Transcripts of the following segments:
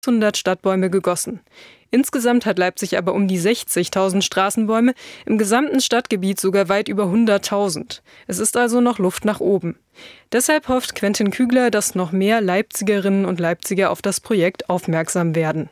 100 Stadtbäume gegossen. Insgesamt hat Leipzig aber um die 60.000 Straßenbäume, im gesamten Stadtgebiet sogar weit über 100.000. Es ist also noch Luft nach oben. Deshalb hofft Quentin Kügler, dass noch mehr Leipzigerinnen und Leipziger auf das Projekt aufmerksam werden.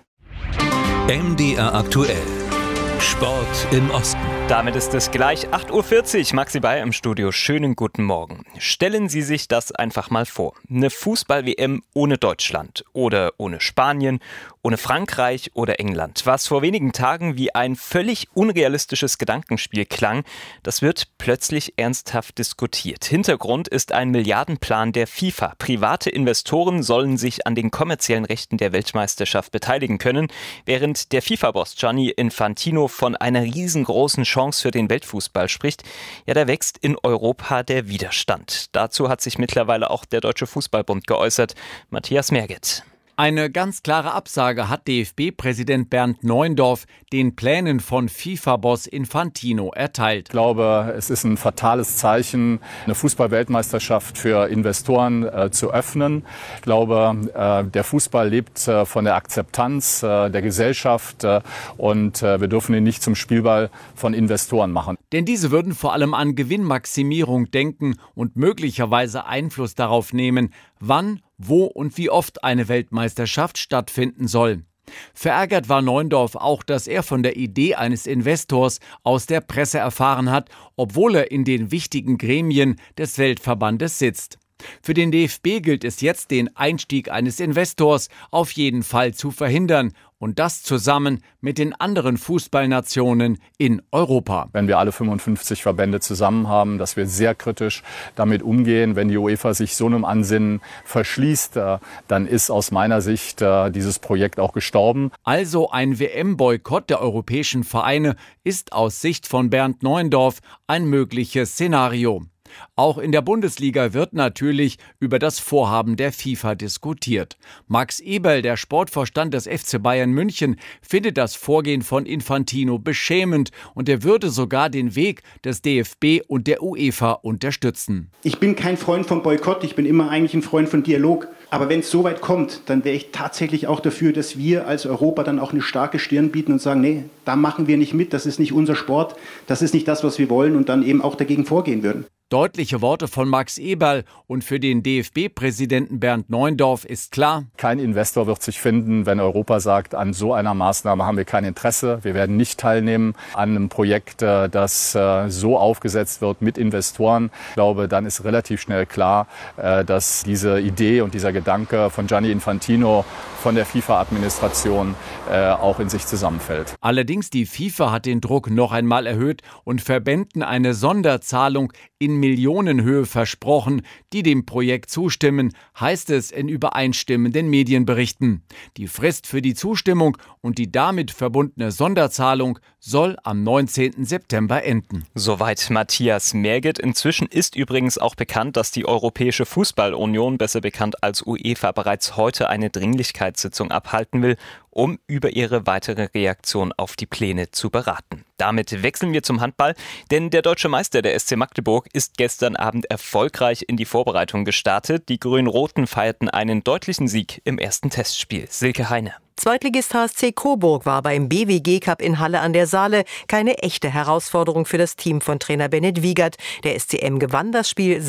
MDR aktuell. Sport im Osten. Damit ist es gleich 8.40 Uhr. Maxi Bayer im Studio. Schönen guten Morgen. Stellen Sie sich das einfach mal vor. Eine Fußball-WM ohne Deutschland oder ohne Spanien, ohne Frankreich oder England. Was vor wenigen Tagen wie ein völlig unrealistisches Gedankenspiel klang, das wird plötzlich ernsthaft diskutiert. Hintergrund ist ein Milliardenplan der FIFA. Private Investoren sollen sich an den kommerziellen Rechten der Weltmeisterschaft beteiligen können, während der FIFA-Boss Gianni Infantino von einer riesengroßen Chance für den Weltfußball spricht. Ja, da wächst in Europa der Widerstand. Dazu hat sich mittlerweile auch der Deutsche Fußballbund geäußert. Matthias Merget. Eine ganz klare Absage hat DFB-Präsident Bernd Neuendorf den Plänen von FIFA-Boss Infantino erteilt. Ich glaube, es ist ein fatales Zeichen, eine Fußball-Weltmeisterschaft für Investoren zu öffnen. Ich glaube, der Fußball lebt von der Akzeptanz der Gesellschaft und wir dürfen ihn nicht zum Spielball von Investoren machen. Denn diese würden vor allem an Gewinnmaximierung denken und möglicherweise Einfluss darauf nehmen, wann, wo und wie oft eine Weltmeisterschaft stattfinden soll. Verärgert war Neuendorf auch, dass er von der Idee eines Investors aus der Presse erfahren hat, obwohl er in den wichtigen Gremien des Weltverbandes sitzt. Für den DFB gilt es jetzt, den Einstieg eines Investors auf jeden Fall zu verhindern. Und das zusammen mit den anderen Fußballnationen in Europa. Wenn wir alle 55 Verbände zusammen haben, dass wir sehr kritisch damit umgehen. Wenn die UEFA sich so einem Ansinnen verschließt, dann ist aus meiner Sicht dieses Projekt auch gestorben. Also ein WM-Boykott der europäischen Vereine ist aus Sicht von Bernd Neuendorf ein mögliches Szenario. Auch in der Bundesliga wird natürlich über das Vorhaben der FIFA diskutiert. Max Eberl, der Sportvorstand des FC Bayern München, findet das Vorgehen von Infantino beschämend und er würde sogar den Weg des DFB und der UEFA unterstützen. Ich bin kein Freund von Boykott, ich bin immer eigentlich ein Freund von Dialog. Aber wenn es so weit kommt, dann wäre ich tatsächlich auch dafür, dass wir als Europa dann auch eine starke Stirn bieten und sagen, nee, da machen wir nicht mit, das ist nicht unser Sport, das ist nicht das, was wir wollen und dann eben auch dagegen vorgehen würden. Deutliche Worte von Max Eberl und für den DFB-Präsidenten Bernd Neuendorf ist klar: Kein Investor wird sich finden, wenn Europa sagt, an so einer Maßnahme haben wir kein Interesse. Wir werden nicht teilnehmen an einem Projekt, das so aufgesetzt wird mit Investoren. Ich glaube, dann ist relativ schnell klar, dass diese Idee und dieser Gedanke von Gianni Infantino, von der FIFA-Administration auch in sich zusammenfällt. Allerdings die FIFA hat den Druck noch einmal erhöht und Verbänden eine Sonderzahlung in Millionenhöhe versprochen, die dem Projekt zustimmen, heißt es in übereinstimmenden Medienberichten. Die Frist für die Zustimmung und die damit verbundene Sonderzahlung soll am 19. September enden. Soweit Matthias Merget. Inzwischen ist übrigens auch bekannt, dass die Europäische Fußballunion, besser bekannt als UEFA, bereits heute eine Dringlichkeitssitzung abhalten will, um über ihre weitere Reaktion auf die Pläne zu beraten. Damit wechseln wir zum Handball, denn der deutsche Meister, der SC Magdeburg, ist gestern Abend erfolgreich in die Vorbereitung gestartet. Die Grün-Roten feierten einen deutlichen Sieg im ersten Testspiel. Silke Heine. Zweitligist HSC Coburg war beim BWG Cup in Halle an der Saale keine echte Herausforderung für das Team von Trainer Bennett Wiegert. Der SCM gewann das Spiel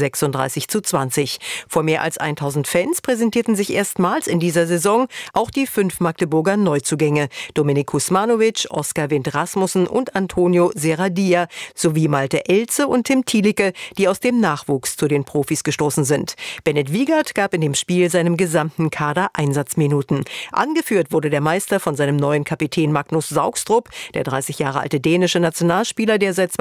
36:20. Vor mehr als 1000 Fans präsentierten sich erstmals in dieser Saison auch die 5 Magdeburger Neuzugänge. Dominik Kusmanovic, Oskar Wind Rasmussen und Antonio Serradia sowie Malte Elze und Tim Thielicke, die aus dem Nachwuchs zu den Profis gestoßen sind. Bennett Wiegert gab in dem Spiel seinem gesamten Kader Einsatzminuten. Angeführt wurde der Meister von seinem neuen Kapitän Magnus Saugstrup, der 30 Jahre alte dänische Nationalspieler, der seit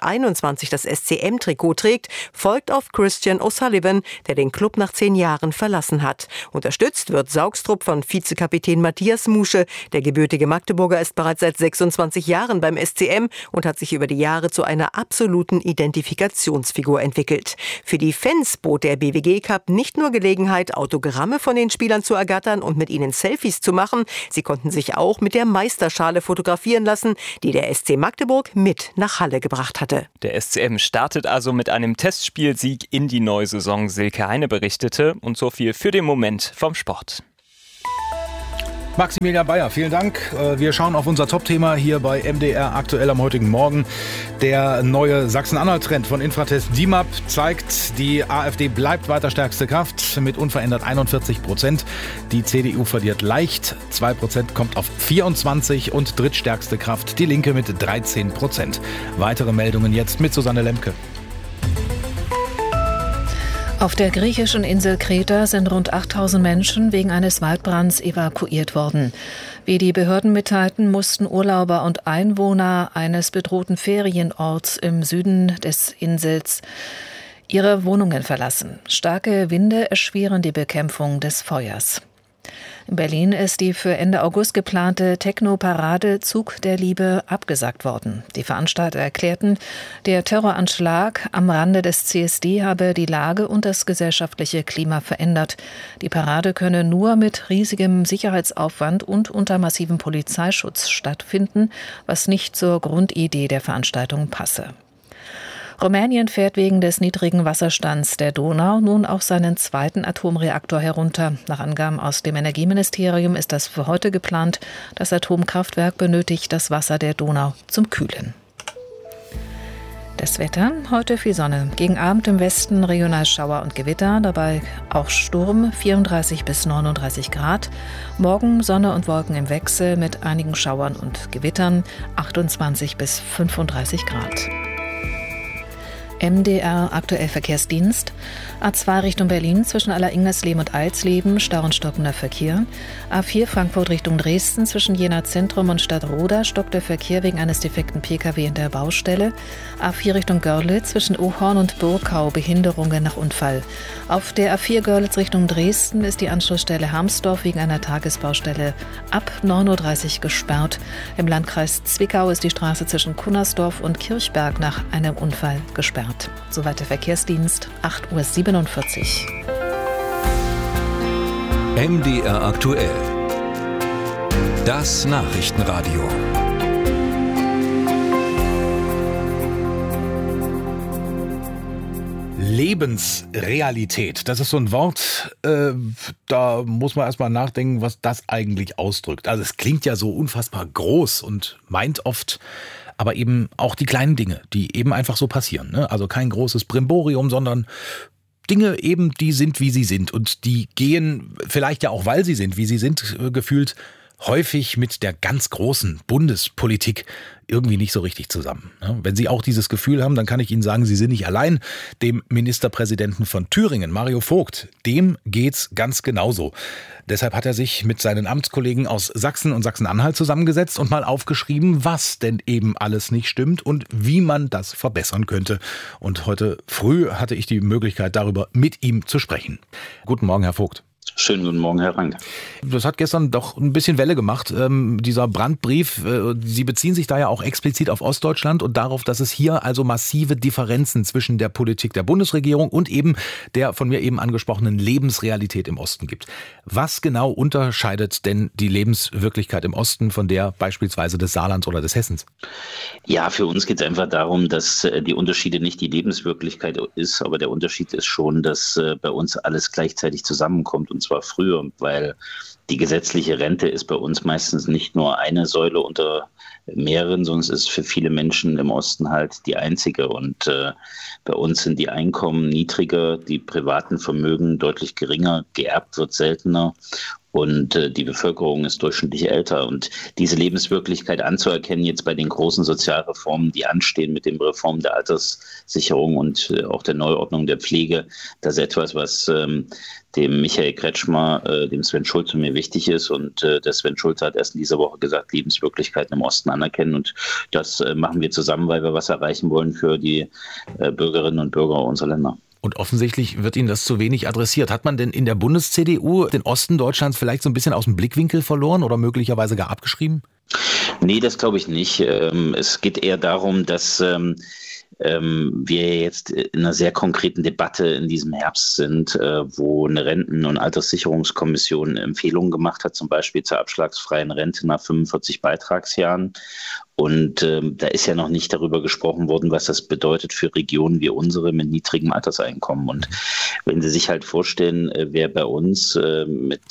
2021 das SCM-Trikot trägt, folgt auf Christian O'Sullivan, der den Club nach 10 Jahren verlassen hat. Unterstützt wird Saugstrup von Vizekapitän Matthias Musche. Der gebürtige Magdeburger ist bereits seit 26 Jahren beim SCM und hat sich über die Jahre zu einer absoluten Identifikationsfigur entwickelt. Für die Fans bot der BWG Cup nicht nur Gelegenheit, Autogramme von den Spielern zu ergattern und mit ihnen Selfies zu machen, sie konnten sich auch mit der Meisterschale fotografieren lassen, die der SC Magdeburg mit nach Halle gebracht hatte. Der SCM startet also mit einem Testspielsieg in die neue Saison. Silke Heine berichtete und so viel für den Moment vom Sport. Maximilian Bayer, vielen Dank. Wir schauen auf unser Top-Thema hier bei MDR aktuell am heutigen Morgen. Der neue Sachsen-Anhalt-Trend von Infratest DIMAP zeigt, die AfD bleibt weiter stärkste Kraft mit unverändert 41%. Die CDU verliert leicht, 2% kommt auf 24% und drittstärkste Kraft die Linke mit 13%. Weitere Meldungen jetzt mit Susanne Lemke. Auf der griechischen Insel Kreta sind rund 8.000 Menschen wegen eines Waldbrands evakuiert worden. Wie die Behörden mitteilten, mussten Urlauber und Einwohner eines bedrohten Ferienorts im Süden des Insels ihre Wohnungen verlassen. Starke Winde erschweren die Bekämpfung des Feuers. In Berlin ist die für Ende August geplante Techno-Parade Zug der Liebe abgesagt worden. Die Veranstalter erklärten, der Terroranschlag am Rande des CSD habe die Lage und das gesellschaftliche Klima verändert. Die Parade könne nur mit riesigem Sicherheitsaufwand und unter massivem Polizeischutz stattfinden, was nicht zur Grundidee der Veranstaltung passe. Rumänien fährt wegen des niedrigen Wasserstands der Donau nun auch seinen zweiten Atomreaktor herunter. Nach Angaben aus dem Energieministerium ist das für heute geplant. Das Atomkraftwerk benötigt das Wasser der Donau zum Kühlen. Das Wetter, heute viel Sonne. Gegen Abend im Westen regional Schauer und Gewitter, dabei auch Sturm, 34 bis 39 Grad. Morgen Sonne und Wolken im Wechsel mit einigen Schauern und Gewittern, 28 bis 35 Grad. MDR aktuell Verkehrsdienst. A2 Richtung Berlin zwischen Alleringmersleben und Alsleben, Stau und stockender Verkehr. A4 Frankfurt Richtung Dresden zwischen Jena Zentrum und Stadtroda stockt der Verkehr wegen eines defekten Pkw in der Baustelle. A4 Richtung Görlitz zwischen Ohorn und Burgau, Behinderungen nach Unfall. Auf der A4 Görlitz Richtung Dresden ist die Anschlussstelle Harmsdorf wegen einer Tagesbaustelle ab 9.30 Uhr gesperrt. Im Landkreis Zwickau ist die Straße zwischen Kunnersdorf und Kirchberg nach einem Unfall gesperrt. Soweit der Verkehrsdienst, 8.47 Uhr. MDR aktuell. Das Nachrichtenradio. Lebensrealität, das ist so ein Wort, da muss man erstmal nachdenken, was das eigentlich ausdrückt. Also es klingt ja so unfassbar groß und meint oft aber eben auch die kleinen Dinge, die eben einfach so passieren. Ne? Also kein großes Brimborium, sondern Dinge eben, die sind, wie sie sind. Und die gehen vielleicht ja auch, weil sie sind, wie sie sind, gefühlt häufig mit der ganz großen Bundespolitik irgendwie nicht so richtig zusammen. Wenn Sie auch dieses Gefühl haben, dann kann ich Ihnen sagen, Sie sind nicht allein. Dem Ministerpräsidenten von Thüringen, Mario Vogt, dem geht's ganz genauso. Deshalb hat er sich mit seinen Amtskollegen aus Sachsen und Sachsen-Anhalt zusammengesetzt und mal aufgeschrieben, was denn eben alles nicht stimmt und wie man das verbessern könnte. Und heute früh hatte ich die Möglichkeit, darüber mit ihm zu sprechen. Guten Morgen, Herr Vogt. Schönen guten Morgen, Herr Rank. Das hat gestern doch ein bisschen Welle gemacht, dieser Brandbrief. Sie beziehen sich da ja auch explizit auf Ostdeutschland und darauf, dass es hier also massive Differenzen zwischen der Politik der Bundesregierung und eben der von mir eben angesprochenen Lebensrealität im Osten gibt. Was genau unterscheidet denn die Lebenswirklichkeit im Osten von der beispielsweise des Saarlands oder des Hessens? Ja, für uns geht es einfach darum, dass die Unterschiede nicht die Lebenswirklichkeit ist, aber der Unterschied ist schon, dass bei uns alles gleichzeitig zusammenkommt. Und zwar früher, weil die gesetzliche Rente ist bei uns meistens nicht nur eine Säule unter mehreren, sondern es ist für viele Menschen im Osten halt die einzige. Und bei uns sind die Einkommen niedriger, die privaten Vermögen deutlich geringer, geerbt wird seltener. Und die Bevölkerung ist durchschnittlich älter. Und diese Lebenswirklichkeit anzuerkennen jetzt bei den großen Sozialreformen, die anstehen mit den Reformen der Alterssicherung und auch der Neuordnung der Pflege, das ist etwas, was dem Michael Kretschmer, dem Sven Schulze mir wichtig ist. Und der Sven Schulze hat erst in dieser Woche gesagt, Lebenswirklichkeiten im Osten anerkennen. Und das machen wir zusammen, weil wir was erreichen wollen für die Bürgerinnen und Bürger unserer Länder. Und offensichtlich wird Ihnen das zu wenig adressiert. Hat man denn in der Bundes-CDU den Osten Deutschlands vielleicht so ein bisschen aus dem Blickwinkel verloren oder möglicherweise gar abgeschrieben? Nee, das glaube ich nicht. Es geht eher darum, dass wir jetzt in einer sehr konkreten Debatte in diesem Herbst sind, wo eine Renten- und Alterssicherungskommission Empfehlungen gemacht hat, zum Beispiel zur abschlagsfreien Rente nach 45 Beitragsjahren. Und da ist ja noch nicht darüber gesprochen worden, was das bedeutet für Regionen wie unsere mit niedrigem Alterseinkommen. Und wenn Sie sich halt vorstellen, wer bei uns mit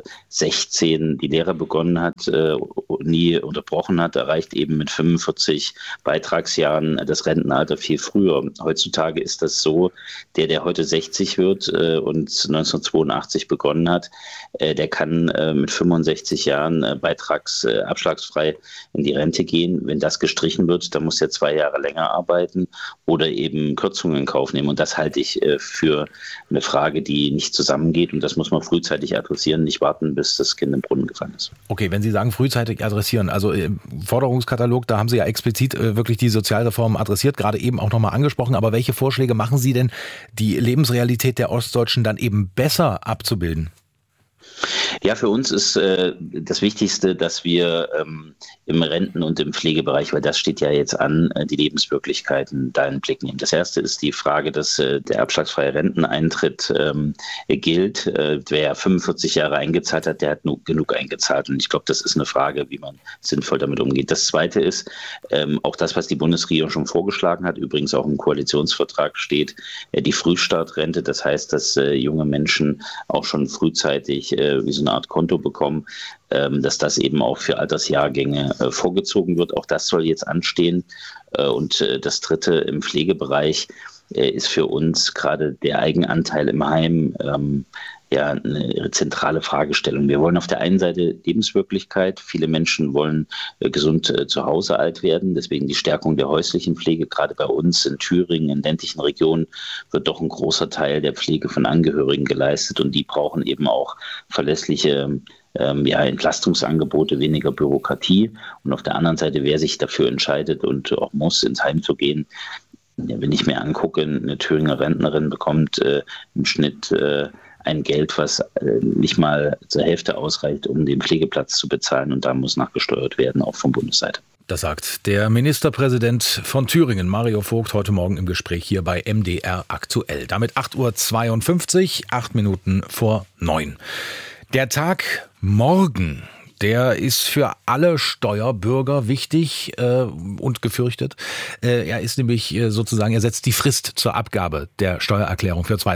16 die Lehre begonnen hat, nie unterbrochen hat, erreicht eben mit 45 Beitragsjahren das Rentenalter viel früher. Heutzutage ist das so, der heute 60 wird und 1982 begonnen hat, der kann mit 65 Jahren abschlagsfrei in die Rente gehen. Wenn das gestrichen wird, dann muss er 2 Jahre länger arbeiten oder eben Kürzungen in Kauf nehmen. Und das halte ich für eine Frage, die nicht zusammengeht. Und das muss man frühzeitig adressieren, nicht warten, bis das Kind im Brunnen gefallen ist. Okay, wenn Sie sagen frühzeitig adressieren, also im Forderungskatalog, da haben Sie ja explizit wirklich die Sozialreformen adressiert, gerade eben auch nochmal angesprochen. Aber welche Vorschläge machen Sie denn, die Lebensrealität der Ostdeutschen dann eben besser abzubilden? Ja, für uns ist das Wichtigste, dass wir im Renten- und im Pflegebereich, weil das steht ja jetzt an, die Lebenswirklichkeiten da in den Blick nehmen. Das erste ist die Frage, dass der abschlagsfreie Renteneintritt gilt. Wer 45 Jahre eingezahlt hat, der hat genug eingezahlt. Und ich glaube, das ist eine Frage, wie man sinnvoll damit umgeht. Das zweite ist auch das, was die Bundesregierung schon vorgeschlagen hat, übrigens auch im Koalitionsvertrag steht, die Frühstartrente. Das heißt, dass junge Menschen auch schon frühzeitig wie so eine Art Konto bekommen, dass das eben auch für Altersjahrgänge vorgezogen wird. Auch das soll jetzt anstehen. Und das dritte im Pflegebereich ist für uns gerade der Eigenanteil im Heim eine zentrale Fragestellung. Wir wollen auf der einen Seite Lebenswirklichkeit. Viele Menschen wollen gesund zu Hause alt werden. Deswegen die Stärkung der häuslichen Pflege. Gerade bei uns in Thüringen, in ländlichen Regionen, wird doch ein großer Teil der Pflege von Angehörigen geleistet. Und die brauchen eben auch verlässliche Entlastungsangebote, weniger Bürokratie. Und auf der anderen Seite, wer sich dafür entscheidet und auch muss, ins Heim zu gehen, wenn ich mir angucke, eine Thüringer Rentnerin bekommt im Schnitt ein Geld, was nicht mal zur Hälfte ausreicht, um den Pflegeplatz zu bezahlen. Und da muss nachgesteuert werden, auch von Bundesseite. Das sagt der Ministerpräsident von Thüringen, Mario Vogt, heute Morgen im Gespräch hier bei MDR aktuell. Damit 8:52 Uhr, 8 Minuten vor 9. Der Tag morgen, der ist für alle Steuerbürger wichtig und gefürchtet. Er ist nämlich sozusagen, er setzt die Frist zur Abgabe der Steuererklärung für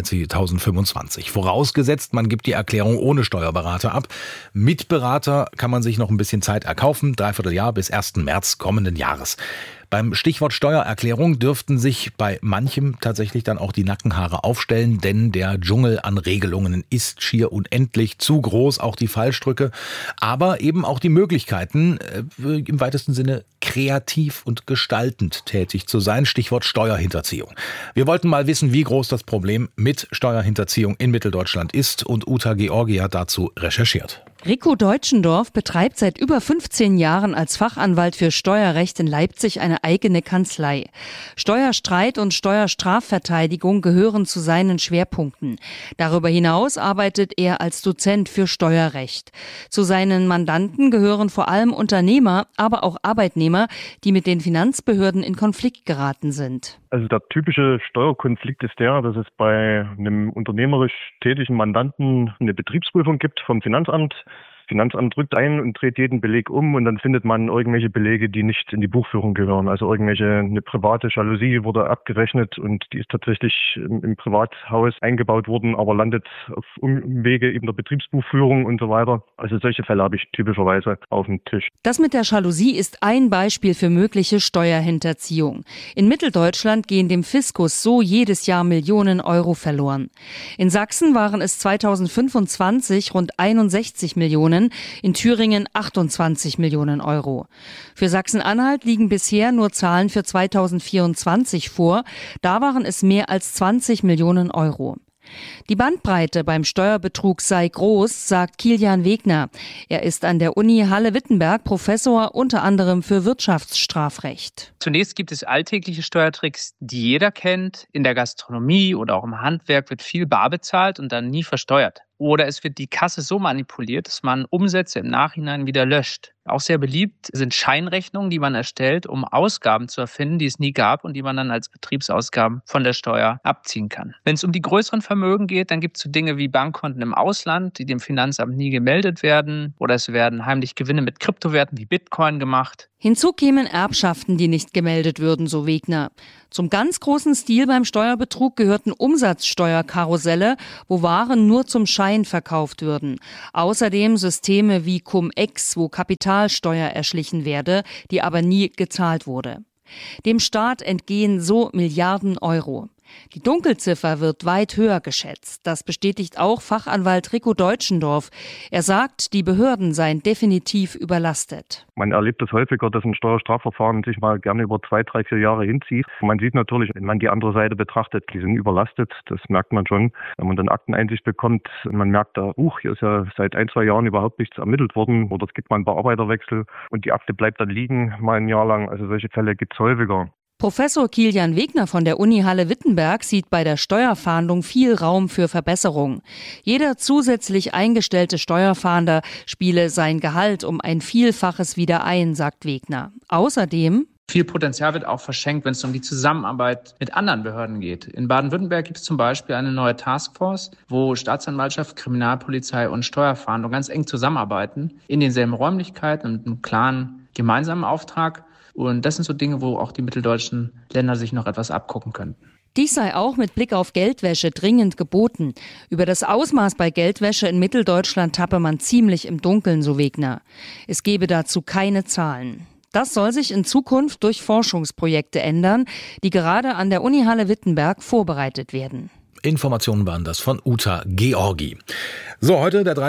2025. Vorausgesetzt, man gibt die Erklärung ohne Steuerberater ab. Mit Berater kann man sich noch ein bisschen Zeit erkaufen, 3/4 Jahr bis 1. März kommenden Jahres. Beim Stichwort Steuererklärung dürften sich bei manchem tatsächlich dann auch die Nackenhaare aufstellen, denn der Dschungel an Regelungen ist schier unendlich, zu groß, auch die Fallstricke, aber eben auch die Möglichkeiten, im weitesten Sinne kreativ und gestaltend tätig zu sein. Stichwort Steuerhinterziehung. Wir wollten mal wissen, wie groß das Problem mit Steuerhinterziehung in Mitteldeutschland ist, und Uta Georgi hat dazu recherchiert. Rico Deutschendorf betreibt seit über 15 Jahren als Fachanwalt für Steuerrecht in Leipzig eine eigene Kanzlei. Steuerstreit und Steuerstrafverteidigung gehören zu seinen Schwerpunkten. Darüber hinaus arbeitet er als Dozent für Steuerrecht. Zu seinen Mandanten gehören vor allem Unternehmer, aber auch Arbeitnehmer, die mit den Finanzbehörden in Konflikt geraten sind. Also der typische Steuerkonflikt ist der, dass es bei einem unternehmerisch tätigen Mandanten eine Betriebsprüfung gibt vom Finanzamt. Finanzamt drückt ein und dreht jeden Beleg um, und dann findet man irgendwelche Belege, die nicht in die Buchführung gehören. Also eine private Jalousie wurde abgerechnet und die ist tatsächlich im Privathaus eingebaut worden, aber landet auf Umwege eben der Betriebsbuchführung und so weiter. Also solche Fälle habe ich typischerweise auf dem Tisch. Das mit der Jalousie ist ein Beispiel für mögliche Steuerhinterziehung. In Mitteldeutschland gehen dem Fiskus so jedes Jahr Millionen Euro verloren. In Sachsen waren es 2025 rund 61 Millionen, in Thüringen 28 Millionen Euro. Für Sachsen-Anhalt liegen bisher nur Zahlen für 2024 vor. Da waren es mehr als 20 Millionen Euro. Die Bandbreite beim Steuerbetrug sei groß, sagt Kilian Wegner. Er ist an der Uni Halle-Wittenberg Professor unter anderem für Wirtschaftsstrafrecht. Zunächst gibt es alltägliche Steuertricks, die jeder kennt. In der Gastronomie oder auch im Handwerk wird viel bar bezahlt und dann nie versteuert. Oder es wird die Kasse so manipuliert, dass man Umsätze im Nachhinein wieder löscht. Auch sehr beliebt sind Scheinrechnungen, die man erstellt, um Ausgaben zu erfinden, die es nie gab und die man dann als Betriebsausgaben von der Steuer abziehen kann. Wenn es um die größeren Vermögen geht, dann gibt es so Dinge wie Bankkonten im Ausland, die dem Finanzamt nie gemeldet werden. Oder es werden heimlich Gewinne mit Kryptowerten wie Bitcoin gemacht. Hinzu kämen Erbschaften, die nicht gemeldet würden, so Wegner. Zum ganz großen Stil beim Steuerbetrug gehörten Umsatzsteuerkarusselle, wo Waren nur zum Schein verkauft würden. Außerdem Systeme wie Cum-Ex, wo Kapitalsteuer erschlichen werde, die aber nie gezahlt wurde. Dem Staat entgehen so Milliarden Euro. Die Dunkelziffer wird weit höher geschätzt. Das bestätigt auch Fachanwalt Rico Deutschendorf. Er sagt, die Behörden seien definitiv überlastet. Man erlebt es häufiger, dass ein Steuerstrafverfahren sich mal gerne über 2, 3, 4 Jahre hinzieht. Man sieht natürlich, wenn man die andere Seite betrachtet, die sind überlastet. Das merkt man schon. Wenn man dann Akteneinsicht bekommt und man merkt, hier ist ja seit 1, 2 Jahren überhaupt nichts ermittelt worden oder es gibt mal einen Bearbeiterwechsel und die Akte bleibt dann liegen, mal ein Jahr lang. Also solche Fälle gibt es häufiger. Professor Kilian Wegner von der Uni Halle-Wittenberg sieht bei der Steuerfahndung viel Raum für Verbesserung. Jeder zusätzlich eingestellte Steuerfahnder spiele sein Gehalt um ein Vielfaches wieder ein, sagt Wegner. Außerdem: Viel Potenzial wird auch verschenkt, wenn es um die Zusammenarbeit mit anderen Behörden geht. In Baden-Württemberg gibt es zum Beispiel eine neue Taskforce, wo Staatsanwaltschaft, Kriminalpolizei und Steuerfahndung ganz eng zusammenarbeiten, in denselben Räumlichkeiten und mit einem klaren gemeinsamen Auftrag. Und das sind so Dinge, wo auch die mitteldeutschen Länder sich noch etwas abgucken könnten. Dies sei auch mit Blick auf Geldwäsche dringend geboten. Über das Ausmaß bei Geldwäsche in Mitteldeutschland tappe man ziemlich im Dunkeln, so Wegner. Es gebe dazu keine Zahlen. Das soll sich in Zukunft durch Forschungsprojekte ändern, die gerade an der Uni Halle-Wittenberg vorbereitet werden. Informationen waren das von Uta Georgi. So, heute der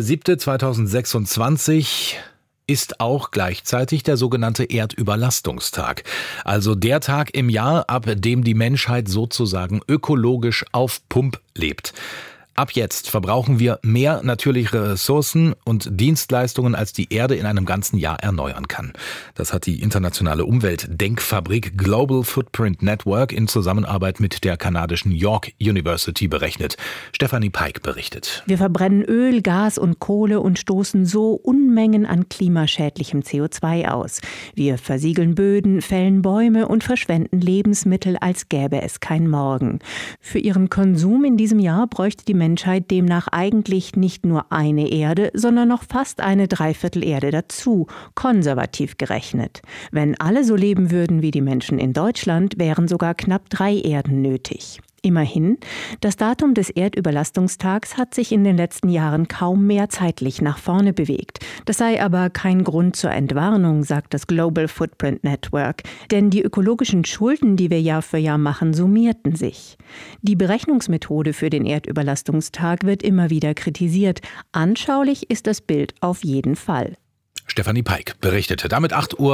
30.07.2026. ist auch gleichzeitig der sogenannte Erdüberlastungstag. Also der Tag im Jahr, ab dem die Menschheit sozusagen ökologisch auf Pump lebt. Ab jetzt verbrauchen wir mehr natürliche Ressourcen und Dienstleistungen, als die Erde in einem ganzen Jahr erneuern kann. Das hat die internationale Umweltdenkfabrik Global Footprint Network in Zusammenarbeit mit der kanadischen York University berechnet. Stefanie Peik berichtet. Wir verbrennen Öl, Gas und Kohle und stoßen so Unmengen an klimaschädlichem CO2 aus. Wir versiegeln Böden, fällen Bäume und verschwenden Lebensmittel, als gäbe es kein Morgen. Für ihren Konsum in diesem Jahr bräuchte die Menschheit demnach eigentlich nicht nur eine Erde, sondern noch fast eine Dreiviertel-Erde dazu, konservativ gerechnet. Wenn alle so leben würden wie die Menschen in Deutschland, wären sogar knapp 3 Erden nötig. Immerhin, das Datum des Erdüberlastungstags hat sich in den letzten Jahren kaum mehr zeitlich nach vorne bewegt. Das sei aber kein Grund zur Entwarnung, sagt das Global Footprint Network. Denn die ökologischen Schulden, die wir Jahr für Jahr machen, summierten sich. Die Berechnungsmethode für den Erdüberlastungstag wird immer wieder kritisiert. Anschaulich ist das Bild auf jeden Fall. Stefanie Peik berichtete. Damit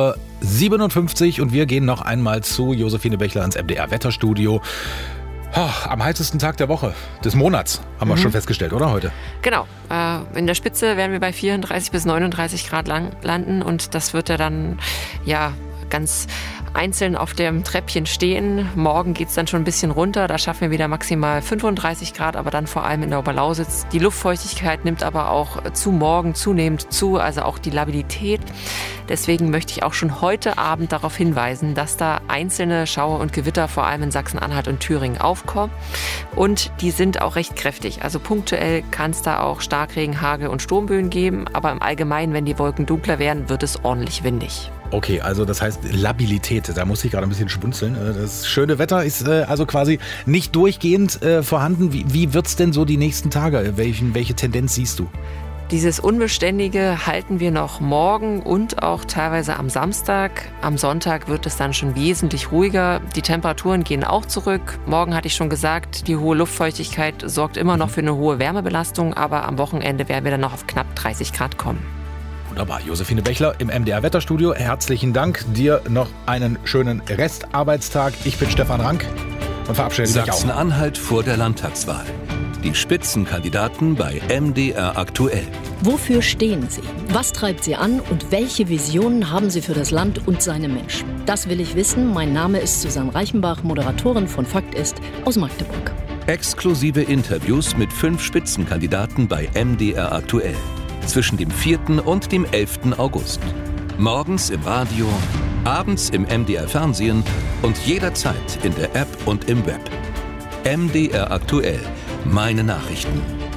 8:57 Uhr und wir gehen noch einmal zu Josephine Bechler ans MDR-Wetterstudio. Am heißesten Tag der Woche, des Monats, haben wir schon festgestellt, oder heute? Genau. In der Spitze werden wir bei 34 bis 39 Grad landen und das wird ja dann ganz einzeln auf dem Treppchen stehen. Morgen geht es dann schon ein bisschen runter, da schaffen wir wieder maximal 35 Grad, aber dann vor allem in der Oberlausitz. Die Luftfeuchtigkeit nimmt aber auch zu morgen zunehmend zu, also auch die Labilität. Deswegen möchte ich auch schon heute Abend darauf hinweisen, dass da einzelne Schauer und Gewitter vor allem in Sachsen-Anhalt und Thüringen aufkommen. Und die sind auch recht kräftig. Also punktuell kann es da auch Starkregen, Hagel und Sturmböen geben. Aber im Allgemeinen, wenn die Wolken dunkler werden, wird es ordentlich windig. Okay, also das heißt Labilität, da muss ich gerade ein bisschen schmunzeln. Das schöne Wetter ist also quasi nicht durchgehend vorhanden. Wie wird es denn so die nächsten Tage? Welche Tendenz siehst du? Dieses Unbeständige halten wir noch morgen und auch teilweise am Samstag. Am Sonntag wird es dann schon wesentlich ruhiger. Die Temperaturen gehen auch zurück. Morgen hatte ich schon gesagt, die hohe Luftfeuchtigkeit sorgt immer noch für eine hohe Wärmebelastung, aber am Wochenende werden wir dann noch auf knapp 30 Grad kommen. Wunderbar. Josephine Bechler im MDR-Wetterstudio. Herzlichen Dank. Dir noch einen schönen Restarbeitstag. Ich bin Stefan Rank und verabschiede mich auch. Sachsen-Anhalt vor der Landtagswahl. Die Spitzenkandidaten bei MDR aktuell. Wofür stehen Sie? Was treibt Sie an und welche Visionen haben Sie für das Land und seine Menschen? Das will ich wissen. Mein Name ist Susanne Reichenbach, Moderatorin von Fakt ist aus Magdeburg. Exklusive Interviews mit 5 Spitzenkandidaten bei MDR aktuell. Zwischen dem 4. und dem 11. August. Morgens im Radio, abends im MDR Fernsehen und jederzeit in der App und im Web. MDR aktuell. Meine Nachrichten.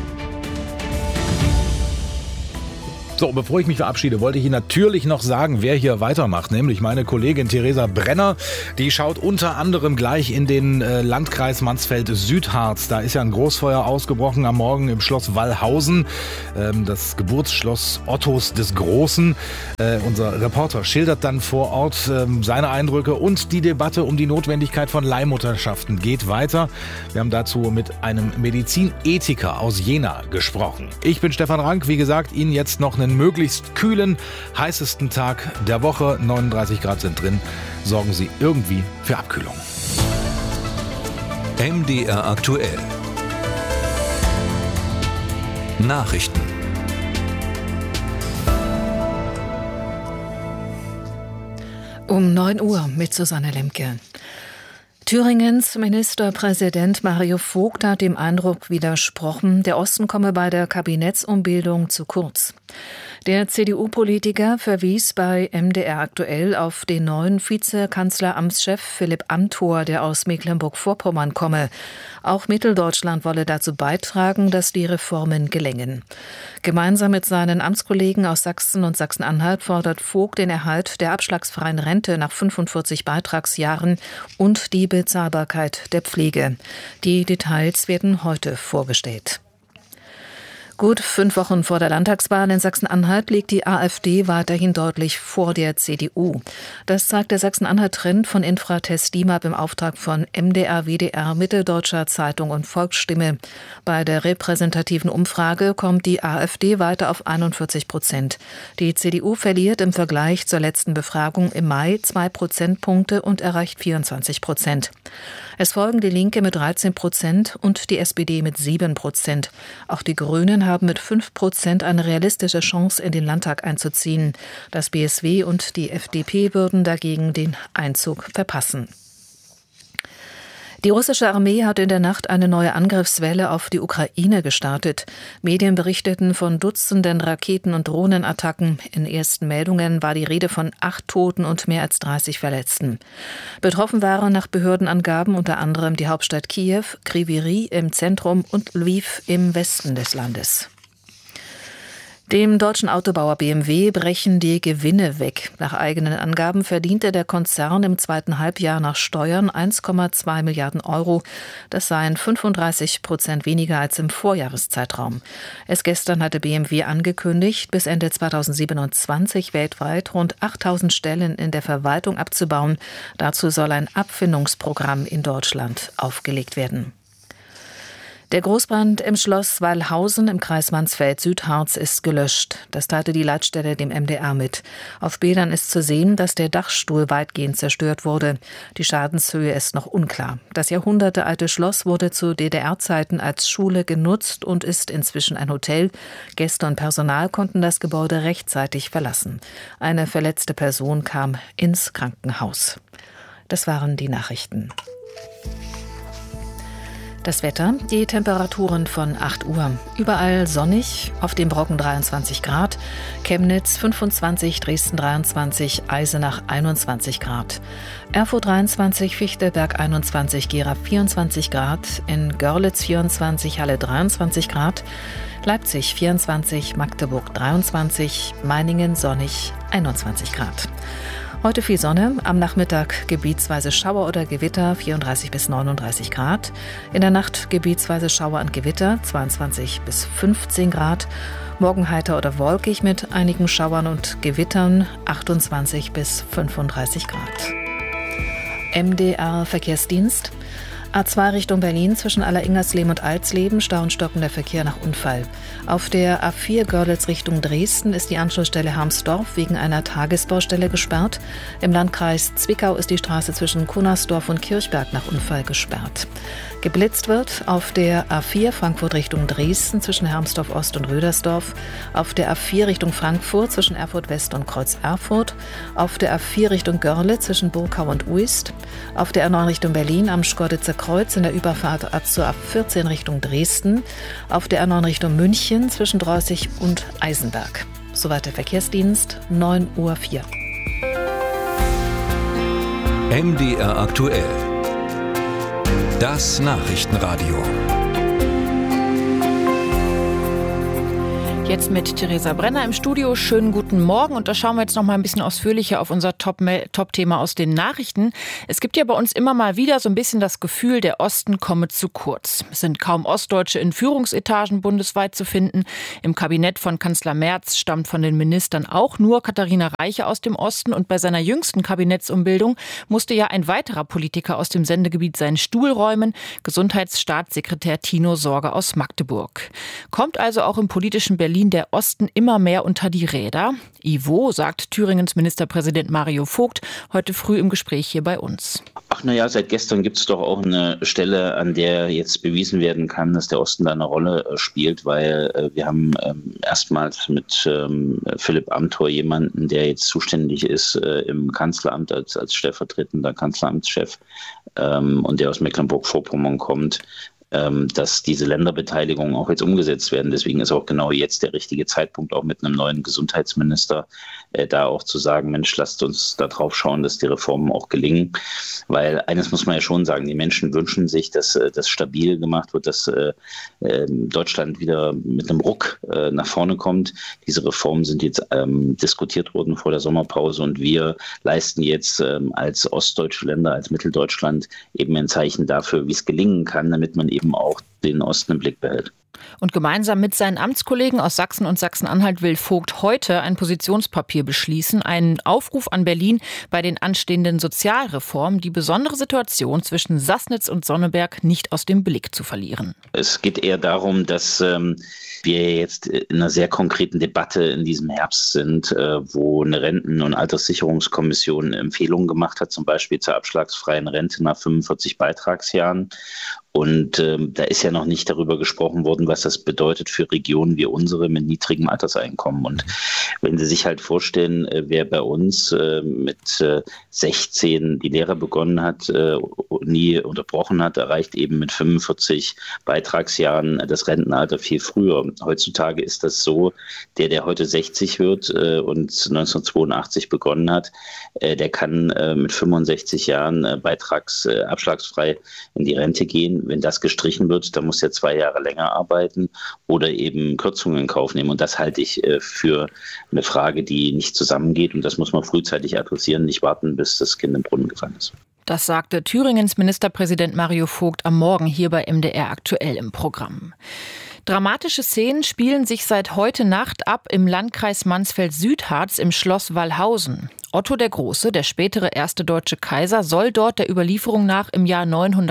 So, bevor ich mich verabschiede, wollte ich Ihnen natürlich noch sagen, wer hier weitermacht, nämlich meine Kollegin Theresa Brenner. Die schaut unter anderem gleich in den Landkreis Mansfeld-Südharz. Da ist ja ein Großfeuer ausgebrochen am Morgen im Schloss Wallhausen, das Geburtsschloss Ottos des Großen. Unser Reporter schildert dann vor Ort seine Eindrücke und die Debatte um die Notwendigkeit von Leihmutterschaften geht weiter. Wir haben dazu mit einem Medizinethiker aus Jena gesprochen. Ich bin Stefan Rank, wie gesagt, Ihnen jetzt noch einen möglichst kühlen, heißesten Tag der Woche. 39 Grad sind drin. Sorgen Sie irgendwie für Abkühlung. MDR aktuell. Nachrichten. Um 9 Uhr mit Susanne Lemke. Thüringens Ministerpräsident Mario Vogt hat dem Eindruck widersprochen, der Osten komme bei der Kabinettsumbildung zu kurz. Der CDU-Politiker verwies bei MDR aktuell auf den neuen Vizekanzleramtschef Philipp Amthor, der aus Mecklenburg-Vorpommern komme. Auch Mitteldeutschland wolle dazu beitragen, dass die Reformen gelingen. Gemeinsam mit seinen Amtskollegen aus Sachsen und Sachsen-Anhalt fordert Vogt den Erhalt der abschlagsfreien Rente nach 45 Beitragsjahren und die Bezahlbarkeit der Pflege. Die Details werden heute vorgestellt. Gut 5 Wochen vor der Landtagswahl in Sachsen-Anhalt liegt die AfD weiterhin deutlich vor der CDU. Das zeigt der Sachsen-Anhalt-Trend von Infratest DIMAP im Auftrag von MDR, WDR, Mitteldeutscher Zeitung und Volksstimme. Bei der repräsentativen Umfrage kommt die AfD weiter auf 41%. Die CDU verliert im Vergleich zur letzten Befragung im Mai 2 Prozentpunkte und erreicht 24%. Es folgen die Linke mit 13% und die SPD mit 7%. Auch die Grünen haben mit 5% eine realistische Chance, in den Landtag einzuziehen. Das BSW und die FDP würden dagegen den Einzug verpassen. Die russische Armee hat in der Nacht eine neue Angriffswelle auf die Ukraine gestartet. Medien berichteten von Dutzenden Raketen- und Drohnenattacken. In ersten Meldungen war die Rede von 8 Toten und mehr als 30 Verletzten. Betroffen waren nach Behördenangaben unter anderem die Hauptstadt Kiew, Kryvyi Rih im Zentrum und Lviv im Westen des Landes. Dem deutschen Autobauer BMW brechen die Gewinne weg. Nach eigenen Angaben verdiente der Konzern im zweiten Halbjahr nach Steuern 1,2 Milliarden Euro. Das seien 35% weniger als im Vorjahreszeitraum. Erst gestern hatte BMW angekündigt, bis Ende 2027 weltweit rund 8000 Stellen in der Verwaltung abzubauen. Dazu soll ein Abfindungsprogramm in Deutschland aufgelegt werden. Der Großbrand im Schloss Wallhausen im Kreis Mansfeld-Südharz ist gelöscht. Das teilte die Leitstelle dem MDR mit. Auf Bildern ist zu sehen, dass der Dachstuhl weitgehend zerstört wurde. Die Schadenshöhe ist noch unklar. Das jahrhundertealte Schloss wurde zu DDR-Zeiten als Schule genutzt und ist inzwischen ein Hotel. Gäste und Personal konnten das Gebäude rechtzeitig verlassen. Eine verletzte Person kam ins Krankenhaus. Das waren die Nachrichten. Das Wetter, die Temperaturen von 8 Uhr. Überall sonnig, auf dem Brocken 23 Grad, Chemnitz 25, Dresden 23, Eisenach 21 Grad. Erfurt 23, Fichtelberg 21, Gera 24 Grad, in Görlitz 24, Halle 23 Grad, Leipzig 24, Magdeburg 23, Meiningen sonnig 21 Grad. Heute viel Sonne, am Nachmittag gebietsweise Schauer oder Gewitter, 34 bis 39 Grad. In der Nacht gebietsweise Schauer und Gewitter, 22 bis 15 Grad. Morgen heiter oder wolkig mit einigen Schauern und Gewittern, 28 bis 35 Grad. MDR Verkehrsdienst. A2 Richtung Berlin zwischen Alleringersleben und Alsleben, Stau und stockender Verkehr nach Unfall. Auf der A4 Görlitz Richtung Dresden ist die Anschlussstelle Harmsdorf wegen einer Tagesbaustelle gesperrt. Im Landkreis Zwickau ist die Straße zwischen Kunnersdorf und Kirchberg nach Unfall gesperrt. Geblitzt wird auf der A4 Frankfurt Richtung Dresden zwischen Hermsdorf Ost und Rödersdorf, auf der A4 Richtung Frankfurt zwischen Erfurt West und Kreuz Erfurt, auf der A4 Richtung Görlitz zwischen Burkau und Uist, auf der A9 Richtung Berlin am Schkeuditzer Kreuz in der Überfahrt zur A14 Richtung Dresden, auf der A9 Richtung München zwischen Dreußig und Eisenberg. Soweit der Verkehrsdienst, 9:04 Uhr. MDR aktuell. Das Nachrichtenradio. Jetzt mit Theresa Brenner im Studio. Schönen guten Morgen. Und da schauen wir jetzt noch mal ein bisschen ausführlicher auf unser Top-Thema aus den Nachrichten. Es gibt ja bei uns immer mal wieder so ein bisschen das Gefühl, der Osten komme zu kurz. Es sind kaum Ostdeutsche in Führungsetagen bundesweit zu finden. Im Kabinett von Kanzler Merz stammt von den Ministern auch nur Katharina Reiche aus dem Osten. Und bei seiner jüngsten Kabinettsumbildung musste ja ein weiterer Politiker aus dem Sendegebiet seinen Stuhl räumen. Gesundheitsstaatssekretär Tino Sorge aus Magdeburg. Kommt also auch im politischen Berlin der Osten immer mehr unter die Räder? Ivo, sagt Thüringens Ministerpräsident Mario Vogt heute früh im Gespräch hier bei uns. Ach naja, seit gestern gibt es doch auch eine Stelle, an der jetzt bewiesen werden kann, dass der Osten da eine Rolle spielt, weil wir haben erstmals mit Philipp Amthor jemanden, der jetzt zuständig ist im Kanzleramt als stellvertretender Kanzleramtschef und der aus Mecklenburg-Vorpommern kommt, dass diese Länderbeteiligungen auch jetzt umgesetzt werden. Deswegen ist auch genau jetzt der richtige Zeitpunkt, auch mit einem neuen Gesundheitsminister, da auch zu sagen, Mensch, lasst uns da drauf schauen, dass die Reformen auch gelingen. Weil eines muss man ja schon sagen, die Menschen wünschen sich, dass das stabil gemacht wird, dass Deutschland wieder mit einem Ruck nach vorne kommt. Diese Reformen sind jetzt diskutiert worden vor der Sommerpause und wir leisten jetzt als ostdeutsche Länder, als Mitteldeutschland eben ein Zeichen dafür, wie es gelingen kann, damit man eben auch den Osten im Blick behält. Und gemeinsam mit seinen Amtskollegen aus Sachsen und Sachsen-Anhalt will Vogt heute ein Positionspapier beschließen, einen Aufruf an Berlin, bei den anstehenden Sozialreformen die besondere Situation zwischen Sassnitz und Sonneberg nicht aus dem Blick zu verlieren. Es geht eher darum, dass wir jetzt in einer sehr konkreten Debatte in diesem Herbst sind, wo eine Renten- und Alterssicherungskommission Empfehlungen gemacht hat, zum Beispiel zur abschlagsfreien Rente nach 45 Beitragsjahren. Und da ist ja noch nicht darüber gesprochen worden, was das bedeutet für Regionen wie unsere mit niedrigem Alterseinkommen. Und wenn Sie sich halt vorstellen, wer bei uns mit 16 die Lehre begonnen hat, nie unterbrochen hat, erreicht eben mit 45 Beitragsjahren das Rentenalter viel früher. Heutzutage ist das so, der heute 60 wird und 1982 begonnen hat, der kann mit 65 Jahren abschlagsfrei in die Rente gehen. Wenn das gestrichen wird, dann muss er 2 Jahre länger arbeiten oder eben Kürzungen in Kauf nehmen. Und das halte ich für eine Frage, die nicht zusammengeht. Und das muss man frühzeitig adressieren, nicht warten, bis das Kind im Brunnen gefallen ist. Das sagte Thüringens Ministerpräsident Mario Vogt am Morgen hier bei MDR aktuell im Programm. Dramatische Szenen spielen sich seit heute Nacht ab im Landkreis Mansfeld-Südharz im Schloss Wallhausen. Otto der Große, der spätere erste deutsche Kaiser, soll dort der Überlieferung nach im Jahr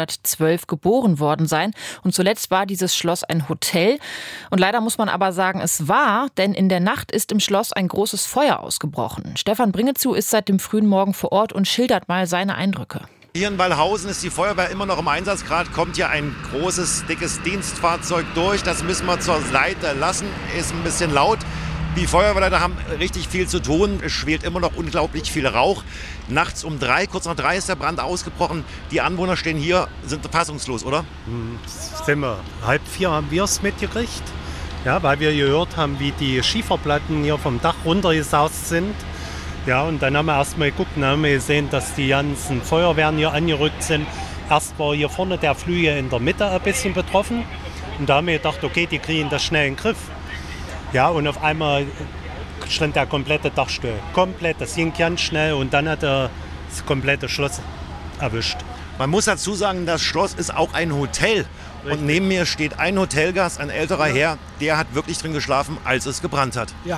912 geboren worden sein. Und zuletzt war dieses Schloss ein Hotel. Und leider muss man aber sagen, es war, denn in der Nacht ist im Schloss ein großes Feuer ausgebrochen. Stefan Bringezu ist seit dem frühen Morgen vor Ort und schildert mal seine Eindrücke. Hier in Wallhausen ist die Feuerwehr immer noch im Einsatz. Gerade kommt hier ein großes, dickes Dienstfahrzeug durch. Das müssen wir zur Seite lassen. Ist ein bisschen laut. Die Feuerwehrleute haben richtig viel zu tun. Es schwelt immer noch unglaublich viel Rauch. Nachts um 3, kurz nach 3 ist der Brand ausgebrochen. Die Anwohner stehen hier, sind fassungslos, oder? Sind wir. 3:30 haben wir es mitgekriegt. Ja, weil wir gehört haben, wie die Schieferplatten hier vom Dach runtergesaust sind. Ja, und dann haben wir erstmal geguckt und haben wir gesehen, dass die ganzen Feuerwehren hier angerückt sind. Erst war hier vorne der Flügel in der Mitte ein bisschen betroffen. Und da haben wir gedacht, okay, die kriegen das schnell in den Griff. Ja, und auf einmal stand der komplette Dach still. Komplett, das ging ganz schnell und dann hat er das komplette Schloss erwischt. Man muss dazu sagen, das Schloss ist auch ein Hotel. Richtig. Und neben mir steht ein Hotelgast, ein älterer Herr, der hat wirklich drin geschlafen, als es gebrannt hat. Ja,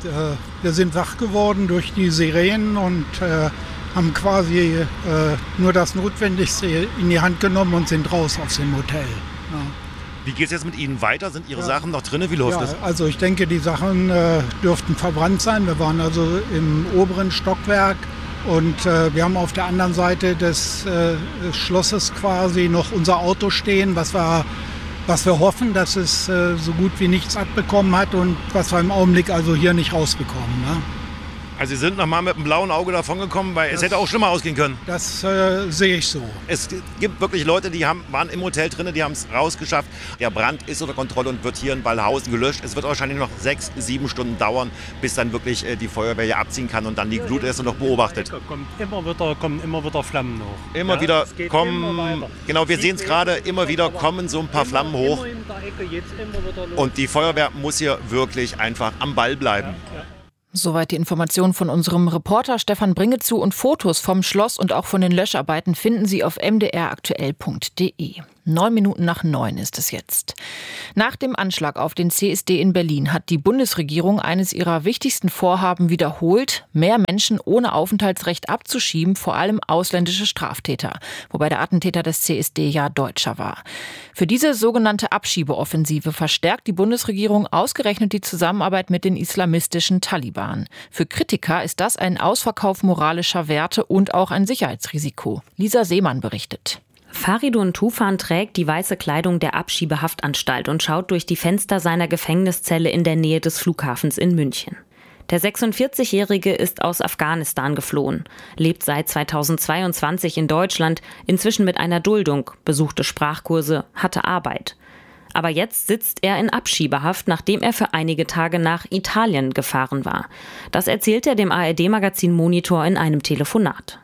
wir sind wach geworden durch die Sirenen und haben quasi nur das Notwendigste in die Hand genommen und sind raus aus dem Hotel. Ja. Wie geht es jetzt mit Ihnen weiter? Sind Ihre Sachen noch drin? Wie läuft das? Also ich denke, die Sachen dürften verbrannt sein. Wir waren also im oberen Stockwerk und wir haben auf der anderen Seite des Schlosses quasi noch unser Auto stehen, was wir hoffen, dass es so gut wie nichts abbekommen hat und was wir im Augenblick also hier nicht rausbekommen. Ne? Also Sie sind nochmal mit einem blauen Auge davongekommen, weil es hätte auch schlimmer ausgehen können. Das sehe ich so. Es gibt wirklich Leute, die waren im Hotel drin, die haben es rausgeschafft. Der Brand ist unter Kontrolle und wird hier in Ballhausen gelöscht. Es wird wahrscheinlich noch 6-7 Stunden dauern, bis dann wirklich die Feuerwehr hier abziehen kann und dann die Glut erst noch beobachtet. Kommen immer wieder Flammen hoch. Immer wieder kommen, genau, wir sehen es gerade, immer wieder kommen so ein paar Flammen hoch. Und die Feuerwehr muss hier wirklich einfach am Ball bleiben. Soweit die Informationen von unserem Reporter Stefan Bringezu, und Fotos vom Schloss und auch von den Löscharbeiten finden Sie auf mdraktuell.de. 9:09 ist es jetzt. Nach dem Anschlag auf den CSD in Berlin hat die Bundesregierung eines ihrer wichtigsten Vorhaben wiederholt, mehr Menschen ohne Aufenthaltsrecht abzuschieben, vor allem ausländische Straftäter, wobei der Attentäter des CSD ja Deutscher war. Für diese sogenannte Abschiebeoffensive verstärkt die Bundesregierung ausgerechnet die Zusammenarbeit mit den islamistischen Taliban. Für Kritiker ist das ein Ausverkauf moralischer Werte und auch ein Sicherheitsrisiko. Lisa Seemann berichtet. Faridun Tufan trägt die weiße Kleidung der Abschiebehaftanstalt und schaut durch die Fenster seiner Gefängniszelle in der Nähe des Flughafens in München. Der 46-Jährige ist aus Afghanistan geflohen, lebt seit 2022 in Deutschland, inzwischen mit einer Duldung, besuchte Sprachkurse, hatte Arbeit. Aber jetzt sitzt er in Abschiebehaft, nachdem er für einige Tage nach Italien gefahren war. Das erzählt er dem ARD-Magazin Monitor in einem Telefonat.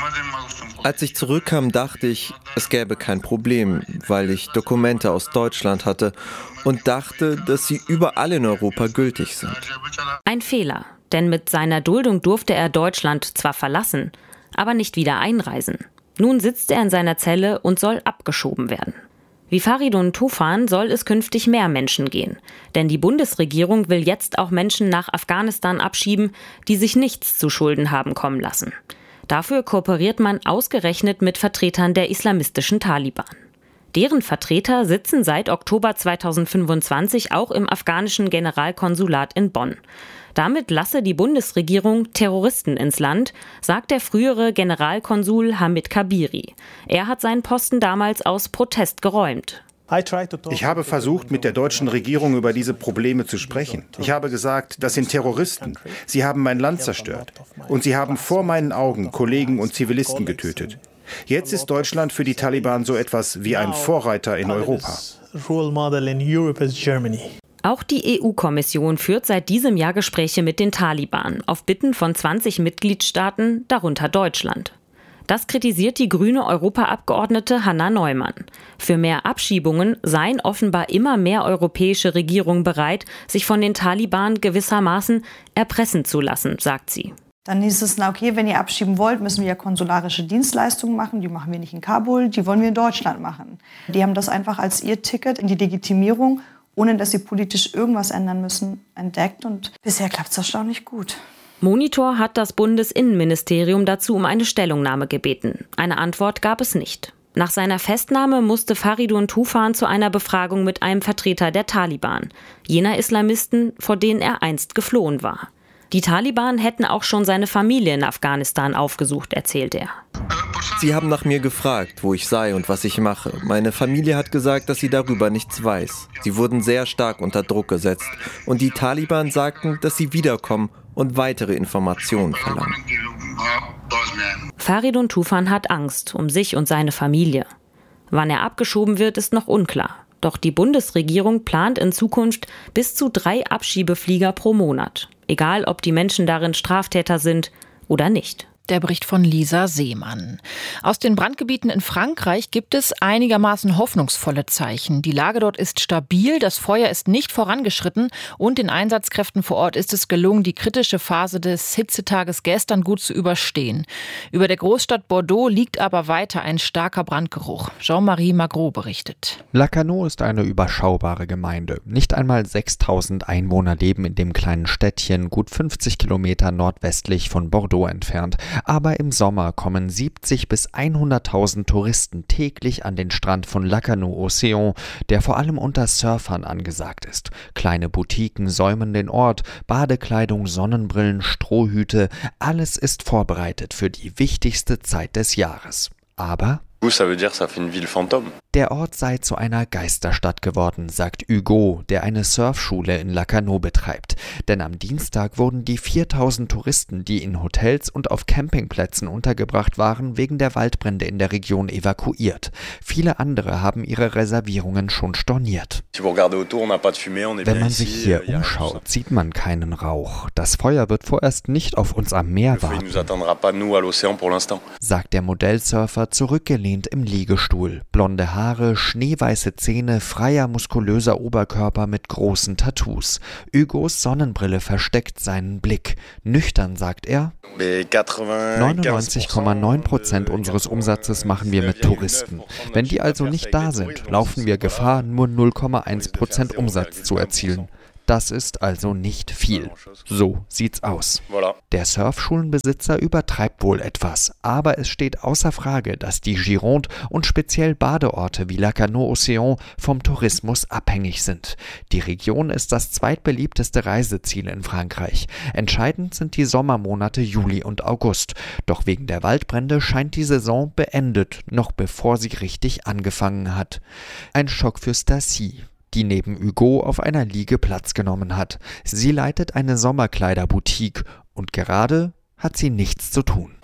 Als ich zurückkam, dachte ich, es gäbe kein Problem, weil ich Dokumente aus Deutschland hatte und dachte, dass sie überall in Europa gültig sind. Ein Fehler, denn mit seiner Duldung durfte er Deutschland zwar verlassen, aber nicht wieder einreisen. Nun sitzt er in seiner Zelle und soll abgeschoben werden. Wie Faridun Tufan soll es künftig mehr Menschen gehen. Denn die Bundesregierung will jetzt auch Menschen nach Afghanistan abschieben, die sich nichts zu Schulden haben kommen lassen. Dafür kooperiert man ausgerechnet mit Vertretern der islamistischen Taliban. Deren Vertreter sitzen seit Oktober 2025 auch im afghanischen Generalkonsulat in Bonn. Damit lasse die Bundesregierung Terroristen ins Land, sagt der frühere Generalkonsul Hamid Kabiri. Er hat seinen Posten damals aus Protest geräumt. Ich habe versucht, mit der deutschen Regierung über diese Probleme zu sprechen. Ich habe gesagt, das sind Terroristen. Sie haben mein Land zerstört. Und sie haben vor meinen Augen Kollegen und Zivilisten getötet. Jetzt ist Deutschland für die Taliban so etwas wie ein Vorreiter in Europa. Auch die EU-Kommission führt seit diesem Jahr Gespräche mit den Taliban, auf Bitten von 20 Mitgliedstaaten, darunter Deutschland. Das kritisiert die grüne Europaabgeordnete Hanna Neumann. Für mehr Abschiebungen seien offenbar immer mehr europäische Regierungen bereit, sich von den Taliban gewissermaßen erpressen zu lassen, sagt sie. Dann hieß es, okay, wenn ihr abschieben wollt, müssen wir ja konsularische Dienstleistungen machen. Die machen wir nicht in Kabul, die wollen wir in Deutschland machen. Die haben das einfach als ihr Ticket in die Legitimierung, ohne dass sie politisch irgendwas ändern müssen, entdeckt. Und bisher klappt es erstaunlich gut. Monitor hat das Bundesinnenministerium dazu um eine Stellungnahme gebeten. Eine Antwort gab es nicht. Nach seiner Festnahme musste Faridun Tufan zu einer Befragung mit einem Vertreter der Taliban, jener Islamisten, vor denen er einst geflohen war. Die Taliban hätten auch schon seine Familie in Afghanistan aufgesucht, erzählt er. Sie haben nach mir gefragt, wo ich sei und was ich mache. Meine Familie hat gesagt, dass sie darüber nichts weiß. Sie wurden sehr stark unter Druck gesetzt. Und die Taliban sagten, dass sie wiederkommen und weitere Informationen verlangen. Faridun Tufan hat Angst um sich und seine Familie. Wann er abgeschoben wird, ist noch unklar. Doch die Bundesregierung plant in Zukunft bis zu 3 Abschiebeflieger pro Monat. Egal, ob die Menschen darin Straftäter sind oder nicht. Der Bericht von Lisa Seemann. Aus den Brandgebieten in Frankreich gibt es einigermaßen hoffnungsvolle Zeichen. Die Lage dort ist stabil, das Feuer ist nicht vorangeschritten und den Einsatzkräften vor Ort ist es gelungen, die kritische Phase des Hitzetages gestern gut zu überstehen. Über der Großstadt Bordeaux liegt aber weiter ein starker Brandgeruch. Jean-Marie Magro berichtet. Lacanau ist eine überschaubare Gemeinde. Nicht einmal 6000 Einwohner leben in dem kleinen Städtchen, gut 50 Kilometer nordwestlich von Bordeaux entfernt. Aber im Sommer kommen 70.000 bis 100.000 Touristen täglich an den Strand von Lacanau-Océan, der vor allem unter Surfern angesagt ist. Kleine Boutiquen säumen den Ort, Badekleidung, Sonnenbrillen, Strohhüte, alles ist vorbereitet für die wichtigste Zeit des Jahres. Aber Der Ort sei zu einer Geisterstadt geworden, sagt Hugo, der eine Surfschule in Lacanau betreibt. Denn am Dienstag wurden die 4000 Touristen, die in Hotels und auf Campingplätzen untergebracht waren, wegen der Waldbrände in der Region evakuiert. Viele andere haben ihre Reservierungen schon storniert. Wenn man sich hier umschaut, sieht man keinen Rauch. Das Feuer wird vorerst nicht auf uns am Meer warten, sagt der Modellsurfer zurückgelehnt im Liegestuhl. Blonde Haare, schneeweiße Zähne, freier, muskulöser Oberkörper mit großen Tattoos. Hugos Sonnenbrille versteckt seinen Blick. Nüchtern sagt er: 99,9% unseres Umsatzes machen wir mit Touristen. Wenn die also nicht da sind, laufen wir Gefahr, nur 0,1% Umsatz zu erzielen. Das ist also nicht viel. So sieht's aus. Der Surfschulenbesitzer übertreibt wohl etwas, aber es steht außer Frage, dass die Gironde und speziell Badeorte wie Lacanau-Océan vom Tourismus abhängig sind. Die Region ist das zweitbeliebteste Reiseziel in Frankreich. Entscheidend sind die Sommermonate Juli und August. Doch wegen der Waldbrände scheint die Saison beendet, noch bevor sie richtig angefangen hat. Ein Schock für Stacy, die neben Hugo auf einer Liege Platz genommen hat. Sie leitet eine Sommerkleiderboutique und gerade hat sie nichts zu tun.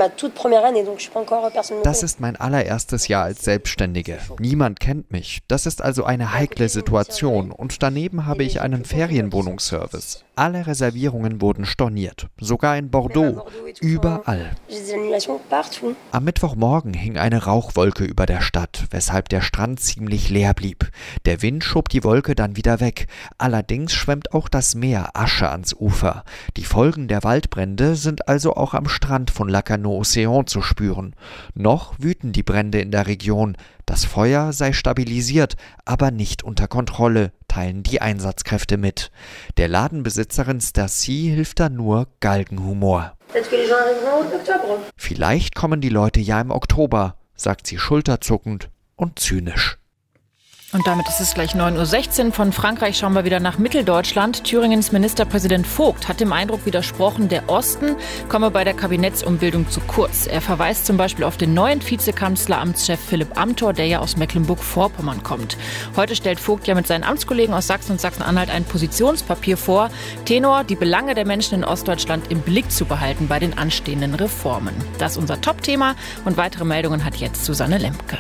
Das ist mein allererstes Jahr als Selbstständige. Niemand kennt mich. Das ist also eine heikle Situation. Und daneben habe ich einen Ferienwohnungsservice. Alle Reservierungen wurden storniert. Sogar in Bordeaux. Überall. Am Mittwochmorgen hing eine Rauchwolke über der Stadt, weshalb der Strand ziemlich leer blieb. Der Wind schob die Wolke dann wieder weg. Allerdings schwemmt auch das Meer Asche ans Ufer. Die Folgen der Waldbrände sind also auch am Strand von Lacanau-Océan zu spüren. Noch wüten die Brände in der Region. Das Feuer sei stabilisiert, aber nicht unter Kontrolle, teilen die Einsatzkräfte mit. Der Ladenbesitzerin Stacy hilft da nur Galgenhumor. Vielleicht kommen die Leute ja im Oktober, sagt sie schulterzuckend und zynisch. Und damit ist es gleich 9:16 Uhr. Von Frankreich schauen wir wieder nach Mitteldeutschland. Thüringens Ministerpräsident Vogt hat dem Eindruck widersprochen, der Osten komme bei der Kabinettsumbildung zu kurz. Er verweist zum Beispiel auf den neuen Vizekanzleramtschef Philipp Amthor, der ja aus Mecklenburg-Vorpommern kommt. Heute stellt Vogt ja mit seinen Amtskollegen aus Sachsen und Sachsen-Anhalt ein Positionspapier vor. Tenor, die Belange der Menschen in Ostdeutschland im Blick zu behalten bei den anstehenden Reformen. Das ist unser Top-Thema und weitere Meldungen hat jetzt Susanne Lemke.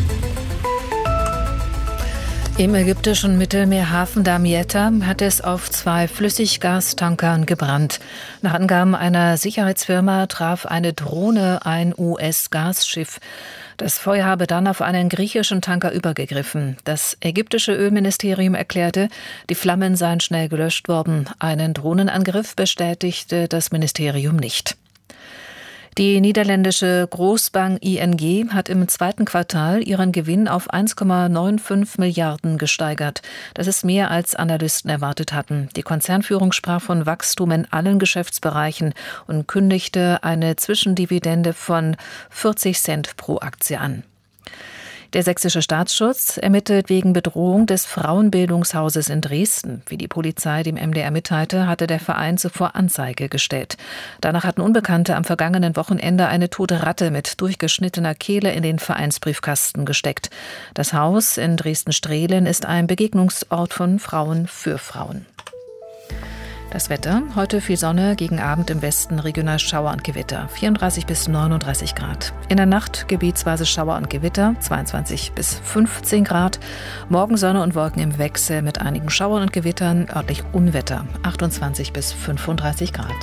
Im ägyptischen Mittelmeerhafen Damietta hat es auf 2 Flüssiggastankern gebrannt. Nach Angaben einer Sicherheitsfirma traf eine Drohne ein US-Gasschiff. Das Feuer habe dann auf einen griechischen Tanker übergegriffen. Das ägyptische Ölministerium erklärte, die Flammen seien schnell gelöscht worden. Einen Drohnenangriff bestätigte das Ministerium nicht. Die niederländische Großbank ING hat im 2. Quartal ihren Gewinn auf 1,95 Milliarden gesteigert. Das ist mehr, als Analysten erwartet hatten. Die Konzernführung sprach von Wachstum in allen Geschäftsbereichen und kündigte eine Zwischendividende von 40 Cent pro Aktie an. Der sächsische Staatsschutz ermittelt wegen Bedrohung des Frauenbildungshauses in Dresden. Wie die Polizei dem MDR mitteilte, hatte der Verein zuvor Anzeige gestellt. Danach hatten Unbekannte am vergangenen Wochenende eine tote Ratte mit durchgeschnittener Kehle in den Vereinsbriefkasten gesteckt. Das Haus in Dresden-Strehlen ist ein Begegnungsort von Frauen für Frauen. Das Wetter, heute viel Sonne, gegen Abend im Westen regional Schauer und Gewitter, 34 bis 39 Grad. In der Nacht gebietsweise Schauer und Gewitter, 22 bis 15 Grad. Morgen Sonne und Wolken im Wechsel mit einigen Schauern und Gewittern, örtlich Unwetter, 28 bis 35 Grad.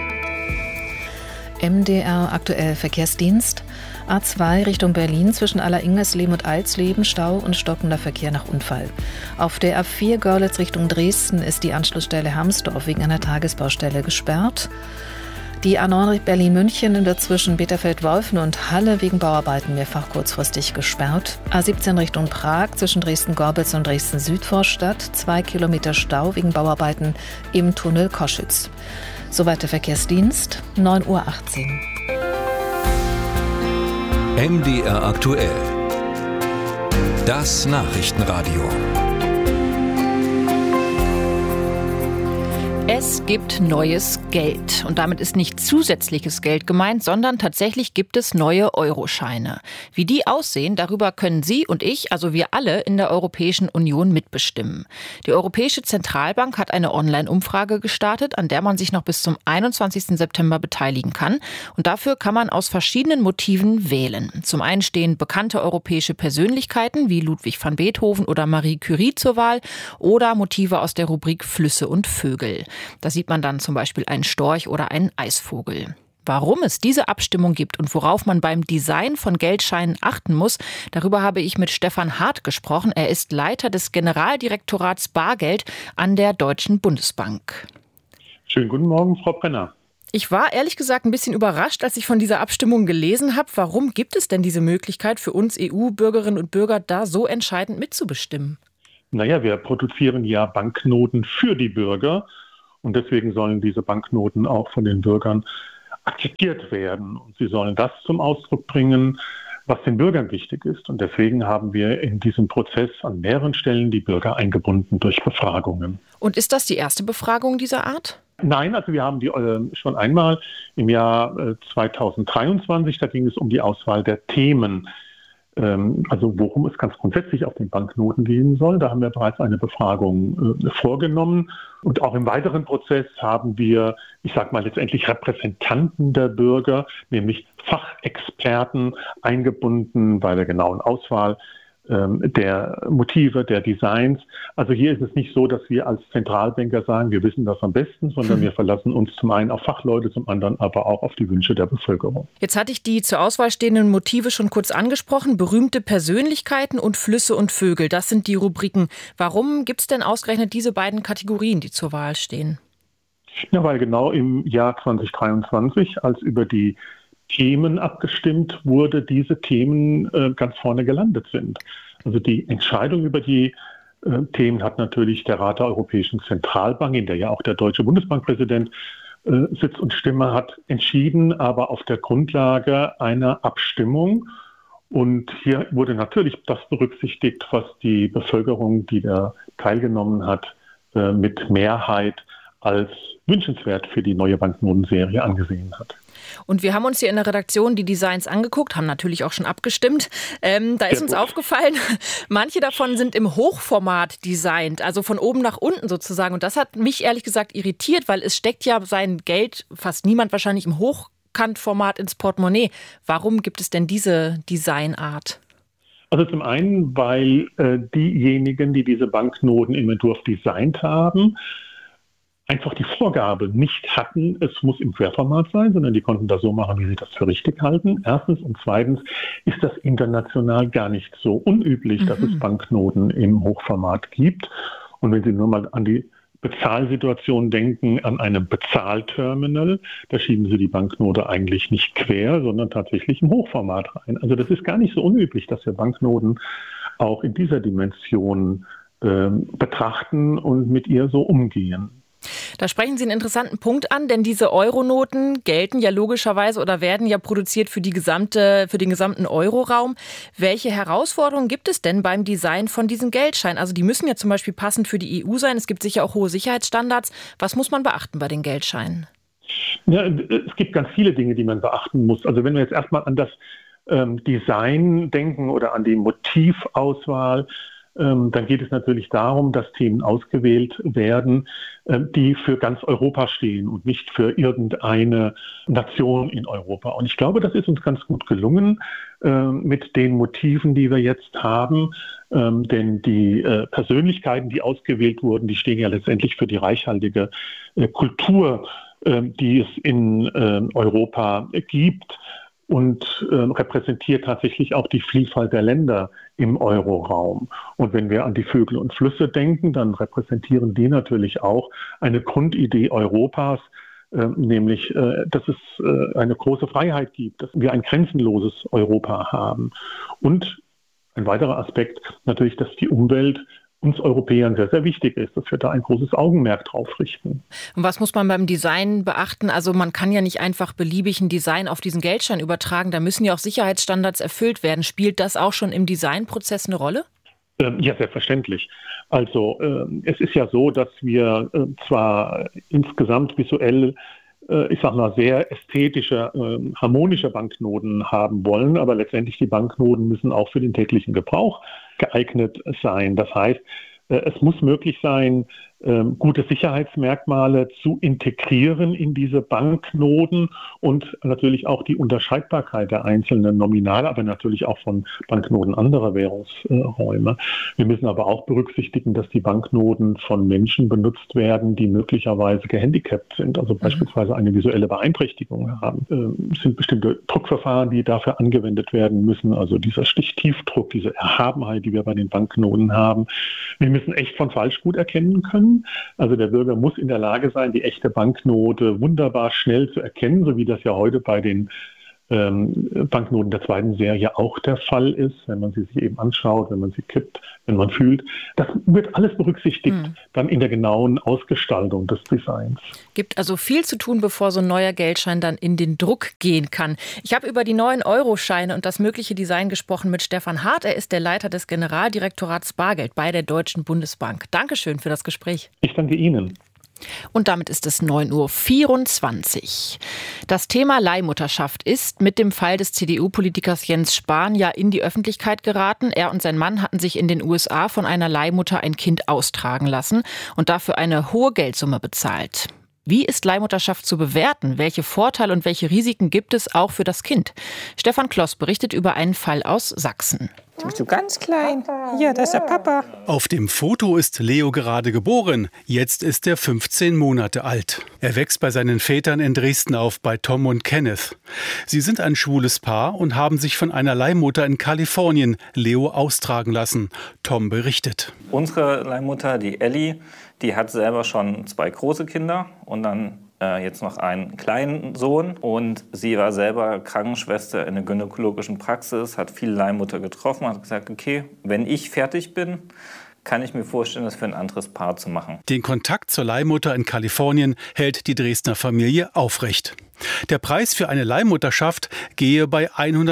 MDR aktuell Verkehrsdienst. A2 Richtung Berlin zwischen Alleringmersleben und Alsleben, Stau und stockender Verkehr nach Unfall. Auf der A4 Görlitz Richtung Dresden ist die Anschlussstelle Hamsdorf wegen einer Tagesbaustelle gesperrt. Die A9 Berlin-München dazwischen Bitterfeld-Wolfen und Halle wegen Bauarbeiten mehrfach kurzfristig gesperrt. A17 Richtung Prag zwischen Dresden-Gorbitz und Dresden-Südvorstadt 2 Kilometer Stau wegen Bauarbeiten im Tunnel Koschütz. Soweit der Verkehrsdienst, 9:18 Uhr. MDR aktuell. Das Nachrichtenradio. Es gibt neues Geld. Und damit ist nicht zusätzliches Geld gemeint, sondern tatsächlich gibt es neue Euroscheine. Wie die aussehen, darüber können Sie und ich, also wir alle in der Europäischen Union mitbestimmen. Die Europäische Zentralbank hat eine Online-Umfrage gestartet, an der man sich noch bis zum 21. September beteiligen kann. Und dafür kann man aus verschiedenen Motiven wählen. Zum einen stehen bekannte europäische Persönlichkeiten wie Ludwig van Beethoven oder Marie Curie zur Wahl oder Motive aus der Rubrik Flüsse und Vögel. Da sieht man dann zum Beispiel einen Storch oder einen Eisvogel. Warum es diese Abstimmung gibt und worauf man beim Design von Geldscheinen achten muss, darüber habe ich mit Stefan Hart gesprochen. Er ist Leiter des Generaldirektorats Bargeld an der Deutschen Bundesbank. Schönen guten Morgen, Frau Brenner. Ich war ehrlich gesagt ein bisschen überrascht, als ich von dieser Abstimmung gelesen habe. Warum gibt es denn diese Möglichkeit für uns EU-Bürgerinnen und Bürger, da so entscheidend mitzubestimmen? Naja, wir produzieren ja Banknoten für die Bürger. Und deswegen sollen diese Banknoten auch von den Bürgern akzeptiert werden. Und sie sollen das zum Ausdruck bringen, was den Bürgern wichtig ist. Und deswegen haben wir in diesem Prozess an mehreren Stellen die Bürger eingebunden durch Befragungen. Und ist das die erste Befragung dieser Art? Nein, also wir haben die schon einmal im Jahr 2023, da ging es um die Auswahl der Themen. Also worum es ganz grundsätzlich auf den Banknoten gehen soll. Da haben wir bereits eine Befragung vorgenommen. Und auch im weiteren Prozess haben wir, ich sage mal letztendlich Repräsentanten der Bürger, nämlich Fachexperten eingebunden bei der genauen Auswahl der Motive, der Designs. Also hier ist es nicht so, dass wir als Zentralbanker sagen, wir wissen das am besten, sondern wir verlassen uns zum einen auf Fachleute, zum anderen aber auch auf die Wünsche der Bevölkerung. Jetzt hatte ich die zur Auswahl stehenden Motive schon kurz angesprochen. Berühmte Persönlichkeiten und Flüsse und Vögel, das sind die Rubriken. Warum gibt es denn ausgerechnet diese beiden Kategorien, die zur Wahl stehen? Ja, weil genau im Jahr 2023, als über die Themen abgestimmt wurde, diese Themen ganz vorne gelandet sind. Also die Entscheidung über die Themen hat natürlich der Rat der Europäischen Zentralbank, in der ja auch der deutsche Bundesbankpräsident Sitz und Stimme hat, entschieden, aber auf der Grundlage einer Abstimmung. Und hier wurde natürlich das berücksichtigt, was die Bevölkerung, die da teilgenommen hat, mit Mehrheit als wünschenswert für die neue Banknotenserie angesehen hat. Und wir haben uns hier in der Redaktion die Designs angeguckt, haben natürlich auch schon abgestimmt. Da ist uns aufgefallen, manche davon sind im Hochformat designt, also von oben nach unten sozusagen. Und das hat mich ehrlich gesagt irritiert, weil es steckt ja sein Geld, fast niemand wahrscheinlich, im Hochkantformat ins Portemonnaie. Warum gibt es denn diese Designart? Also zum einen, weil diejenigen, die diese Banknoten im Entwurf designt haben, einfach die Vorgabe nicht hatten, es muss im Querformat sein, sondern die konnten das so machen, wie sie das für richtig halten. Erstens und zweitens ist das international gar nicht so unüblich, dass es Banknoten im Hochformat gibt. Und wenn Sie nur mal an die Bezahlsituation denken, an einem Bezahlterminal, da schieben Sie die Banknote eigentlich nicht quer, sondern tatsächlich im Hochformat rein. Also das ist gar nicht so unüblich, dass wir Banknoten auch in dieser Dimension betrachten und mit ihr so umgehen. Da sprechen Sie einen interessanten Punkt an, denn diese Euronoten gelten ja logischerweise oder werden ja produziert für den gesamten Euroraum. Welche Herausforderungen gibt es denn beim Design von diesen Geldscheinen? Also die müssen ja zum Beispiel passend für die EU sein. Es gibt sicher auch hohe Sicherheitsstandards. Was muss man beachten bei den Geldscheinen? Ja, es gibt ganz viele Dinge, die man beachten muss. Also wenn wir jetzt erstmal an das Design denken oder an die Motivauswahl, dann geht es natürlich darum, dass Themen ausgewählt werden, die für ganz Europa stehen und nicht für irgendeine Nation in Europa. Und ich glaube, das ist uns ganz gut gelungen mit den Motiven, die wir jetzt haben. Denn die Persönlichkeiten, die ausgewählt wurden, die stehen ja letztendlich für die reichhaltige Kultur, die es in Europa gibt. Und repräsentiert tatsächlich auch die Vielfalt der Länder im Euroraum. Und wenn wir an die Vögel und Flüsse denken, dann repräsentieren die natürlich auch eine Grundidee Europas, nämlich, dass es eine große Freiheit gibt, dass wir ein grenzenloses Europa haben. Und ein weiterer Aspekt natürlich, dass die Umwelt uns Europäern sehr, sehr wichtig ist, dass wir da ein großes Augenmerk drauf richten. Und was muss man beim Design beachten? Also man kann ja nicht einfach beliebig ein Design auf diesen Geldschein übertragen. Da müssen ja auch Sicherheitsstandards erfüllt werden. Spielt das auch schon im Designprozess eine Rolle? Ja, selbstverständlich. Also es ist ja so, dass wir zwar insgesamt visuell, ich sag mal, sehr ästhetische, harmonische Banknoten haben wollen, aber letztendlich die Banknoten müssen auch für den täglichen Gebrauch geeignet sein. Das heißt, es muss möglich sein, gute Sicherheitsmerkmale zu integrieren in diese Banknoten und natürlich auch die Unterscheidbarkeit der einzelnen Nominale, aber natürlich auch von Banknoten anderer Währungsräume. Wir müssen aber auch berücksichtigen, dass die Banknoten von Menschen benutzt werden, die möglicherweise gehandicapt sind, also beispielsweise eine visuelle Beeinträchtigung haben. Es sind bestimmte Druckverfahren, die dafür angewendet werden müssen, also dieser Stichtiefdruck, diese Erhabenheit, die wir bei den Banknoten haben. Wir müssen echt von falsch gut erkennen können. Also der Bürger muss in der Lage sein, die echte Banknote wunderbar schnell zu erkennen, so wie das ja heute bei den Banknoten der zweiten Serie auch der Fall ist, wenn man sie sich eben anschaut, wenn man sie kippt, wenn man fühlt. Das wird alles berücksichtigt dann in der genauen Ausgestaltung des Designs. Gibt also viel zu tun, bevor so ein neuer Geldschein dann in den Druck gehen kann. Ich habe über die 9-Euro-Scheine und das mögliche Design gesprochen mit Stefan Hart. Er ist der Leiter des Generaldirektorats Bargeld bei der Deutschen Bundesbank. Dankeschön für das Gespräch. Ich danke Ihnen. Und damit ist es 9:24 Uhr. Das Thema Leihmutterschaft ist mit dem Fall des CDU-Politikers Jens Spahn ja in die Öffentlichkeit geraten. Er und sein Mann hatten sich in den USA von einer Leihmutter ein Kind austragen lassen und dafür eine hohe Geldsumme bezahlt. Wie ist Leihmutterschaft zu bewerten? Welche Vorteile und welche Risiken gibt es auch für das Kind? Stefan Kloss berichtet über einen Fall aus Sachsen. Du bist so ganz klein. Hier, da ist der Papa. Auf dem Foto ist Leo gerade geboren. Jetzt ist er 15 Monate alt. Er wächst bei seinen Vätern in Dresden auf, bei Tom und Kenneth. Sie sind ein schwules Paar und haben sich von einer Leihmutter in Kalifornien, Leo, austragen lassen. Tom berichtet. Unsere Leihmutter, die Ellie, die hat selber schon 2 große Kinder und dann jetzt noch einen kleinen Sohn. Und sie war selber Krankenschwester in einer gynäkologischen Praxis, hat viele Leihmutter getroffen, hat gesagt, okay, wenn ich fertig bin, kann ich mir vorstellen, das für ein anderes Paar zu machen. Den Kontakt zur Leihmutter in Kalifornien hält die Dresdner Familie aufrecht. Der Preis für eine Leihmutterschaft gehe bei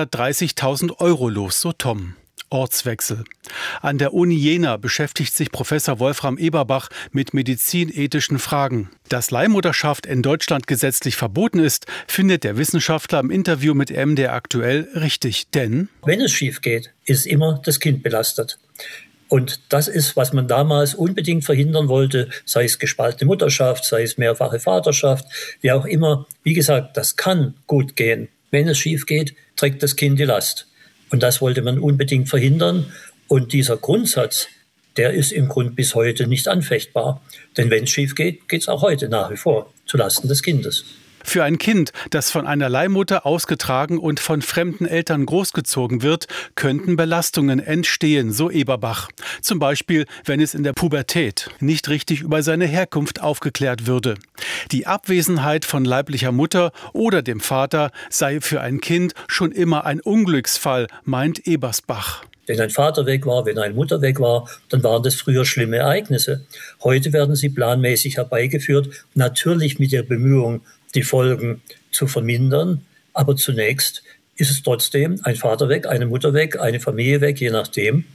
130.000 € los, so Tom. Ortswechsel. An der Uni Jena beschäftigt sich Professor Wolfram Eberbach mit medizinethischen Fragen. Dass Leihmutterschaft in Deutschland gesetzlich verboten ist, findet der Wissenschaftler im Interview mit MDR aktuell richtig. Denn wenn es schief geht, ist immer das Kind belastet. Und das ist, was man damals unbedingt verhindern wollte, sei es gespaltene Mutterschaft, sei es mehrfache Vaterschaft, wie auch immer. Wie gesagt, das kann gut gehen. Wenn es schief geht, trägt das Kind die Last. Und das wollte man unbedingt verhindern. Und dieser Grundsatz, der ist im Grunde bis heute nicht anfechtbar. Denn wenn es schief geht, geht es auch heute nach wie vor zulasten des Kindes. Für ein Kind, das von einer Leihmutter ausgetragen und von fremden Eltern großgezogen wird, könnten Belastungen entstehen, so Eberbach. Zum Beispiel, wenn es in der Pubertät nicht richtig über seine Herkunft aufgeklärt würde. Die Abwesenheit von leiblicher Mutter oder dem Vater sei für ein Kind schon immer ein Unglücksfall, meint Ebersbach. Wenn ein Vater weg war, wenn eine Mutter weg war, dann waren das früher schlimme Ereignisse. Heute werden sie planmäßig herbeigeführt, natürlich mit der Bemühung, die Folgen zu vermindern. Aber zunächst ist es trotzdem ein Vater weg, eine Mutter weg, eine Familie weg, je nachdem.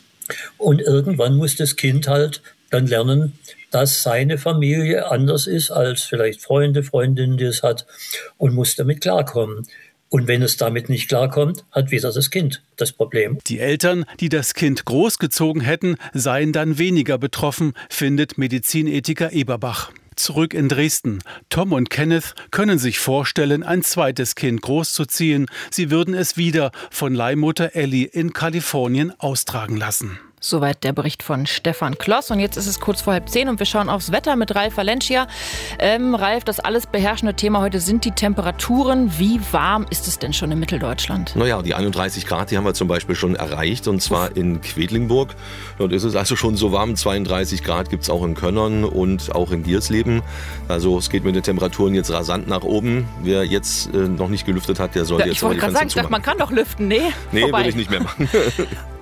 Und irgendwann muss das Kind halt dann lernen, dass seine Familie anders ist als vielleicht Freunde, Freundinnen, die es hat, und muss damit klarkommen. Und wenn es damit nicht klarkommt, hat wieder das Kind das Problem. Die Eltern, die das Kind großgezogen hätten, seien dann weniger betroffen, findet Medizinethiker Eberbach. Zurück in Dresden. Tom und Kenneth können sich vorstellen, ein zweites Kind großzuziehen. Sie würden es wieder von Leihmutter Ellie in Kalifornien austragen lassen. Soweit der Bericht von Stefan Kloss. Und jetzt ist es kurz vor 9:30 und wir schauen aufs Wetter mit Ralf Valencia. Ralf, das alles beherrschende Thema heute sind die Temperaturen. Wie warm ist es denn schon in Mitteldeutschland? Naja, die 31 Grad, die haben wir zum Beispiel schon erreicht, und zwar in Quedlinburg. Dort ist es also schon so warm. 32 Grad gibt es auch in Könnern und auch in Giersleben. Also es geht mit den Temperaturen jetzt rasant nach oben. Wer jetzt noch nicht gelüftet hat, der soll jetzt mal die Fenster zumachen. Ich wollte gerade sagen, man kann doch lüften. Nee, will ich nicht mehr machen.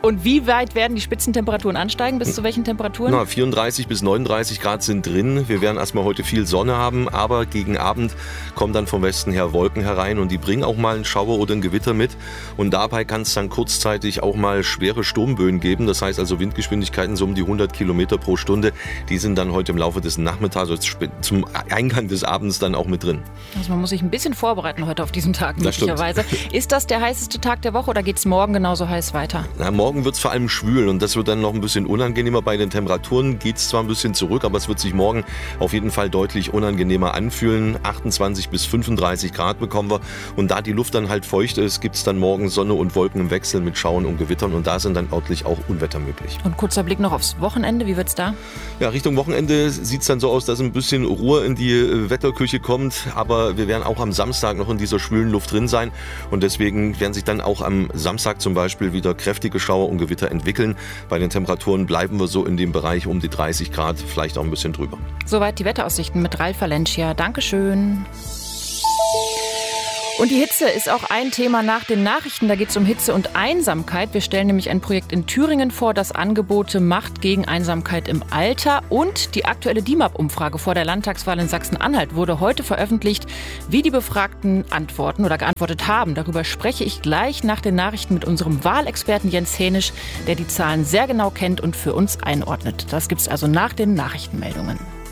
Und wie weit werden die Spitzentemperaturen ansteigen? Bis zu welchen Temperaturen? 34 bis 39 Grad sind drin. Wir werden erstmal heute viel Sonne haben, aber gegen Abend kommen dann vom Westen her Wolken herein und die bringen auch mal einen Schauer oder ein Gewitter mit. Und dabei kann es dann kurzzeitig auch mal schwere Sturmböen geben. Das heißt also Windgeschwindigkeiten so um die 100 Kilometer pro Stunde. Die sind dann heute im Laufe des Nachmittags, also zum Eingang des Abends dann auch mit drin. Also man muss sich ein bisschen vorbereiten heute auf diesen Tag möglicherweise. Ist das der heißeste Tag der Woche oder geht es morgen genauso heiß weiter? Morgen wird es vor allem schwül und das wird dann noch ein bisschen unangenehmer. Bei den Temperaturen geht es zwar ein bisschen zurück, aber es wird sich morgen auf jeden Fall deutlich unangenehmer anfühlen. 28 bis 35 Grad bekommen wir und da die Luft dann halt feucht ist, gibt es dann morgen Sonne und Wolken im Wechsel mit Schauern und Gewittern und da sind dann örtlich auch Unwetter möglich. Und kurzer Blick noch aufs Wochenende, wie wird es da? Ja, Richtung Wochenende sieht es dann so aus, dass ein bisschen Ruhe in die Wetterküche kommt, aber wir werden auch am Samstag noch in dieser schwülen Luft drin sein und deswegen werden sich dann auch am Samstag zum Beispiel wieder kräftige Schauer und Gewitter entwickeln. Bei den Temperaturen bleiben wir so in dem Bereich um die 30 Grad, vielleicht auch ein bisschen drüber. Soweit die Wetteraussichten mit Ralf Valencia. Dankeschön. Und die Hitze ist auch ein Thema nach den Nachrichten. Da geht es um Hitze und Einsamkeit. Wir stellen nämlich ein Projekt in Thüringen vor, das Angebote macht gegen Einsamkeit im Alter. Und die aktuelle DIMAP-Umfrage vor der Landtagswahl in Sachsen-Anhalt wurde heute veröffentlicht. Wie die Befragten antworten oder geantwortet haben, darüber spreche ich gleich nach den Nachrichten mit unserem Wahlexperten Jens Hänisch, der die Zahlen sehr genau kennt und für uns einordnet. Das gibt's also nach den Nachrichtenmeldungen.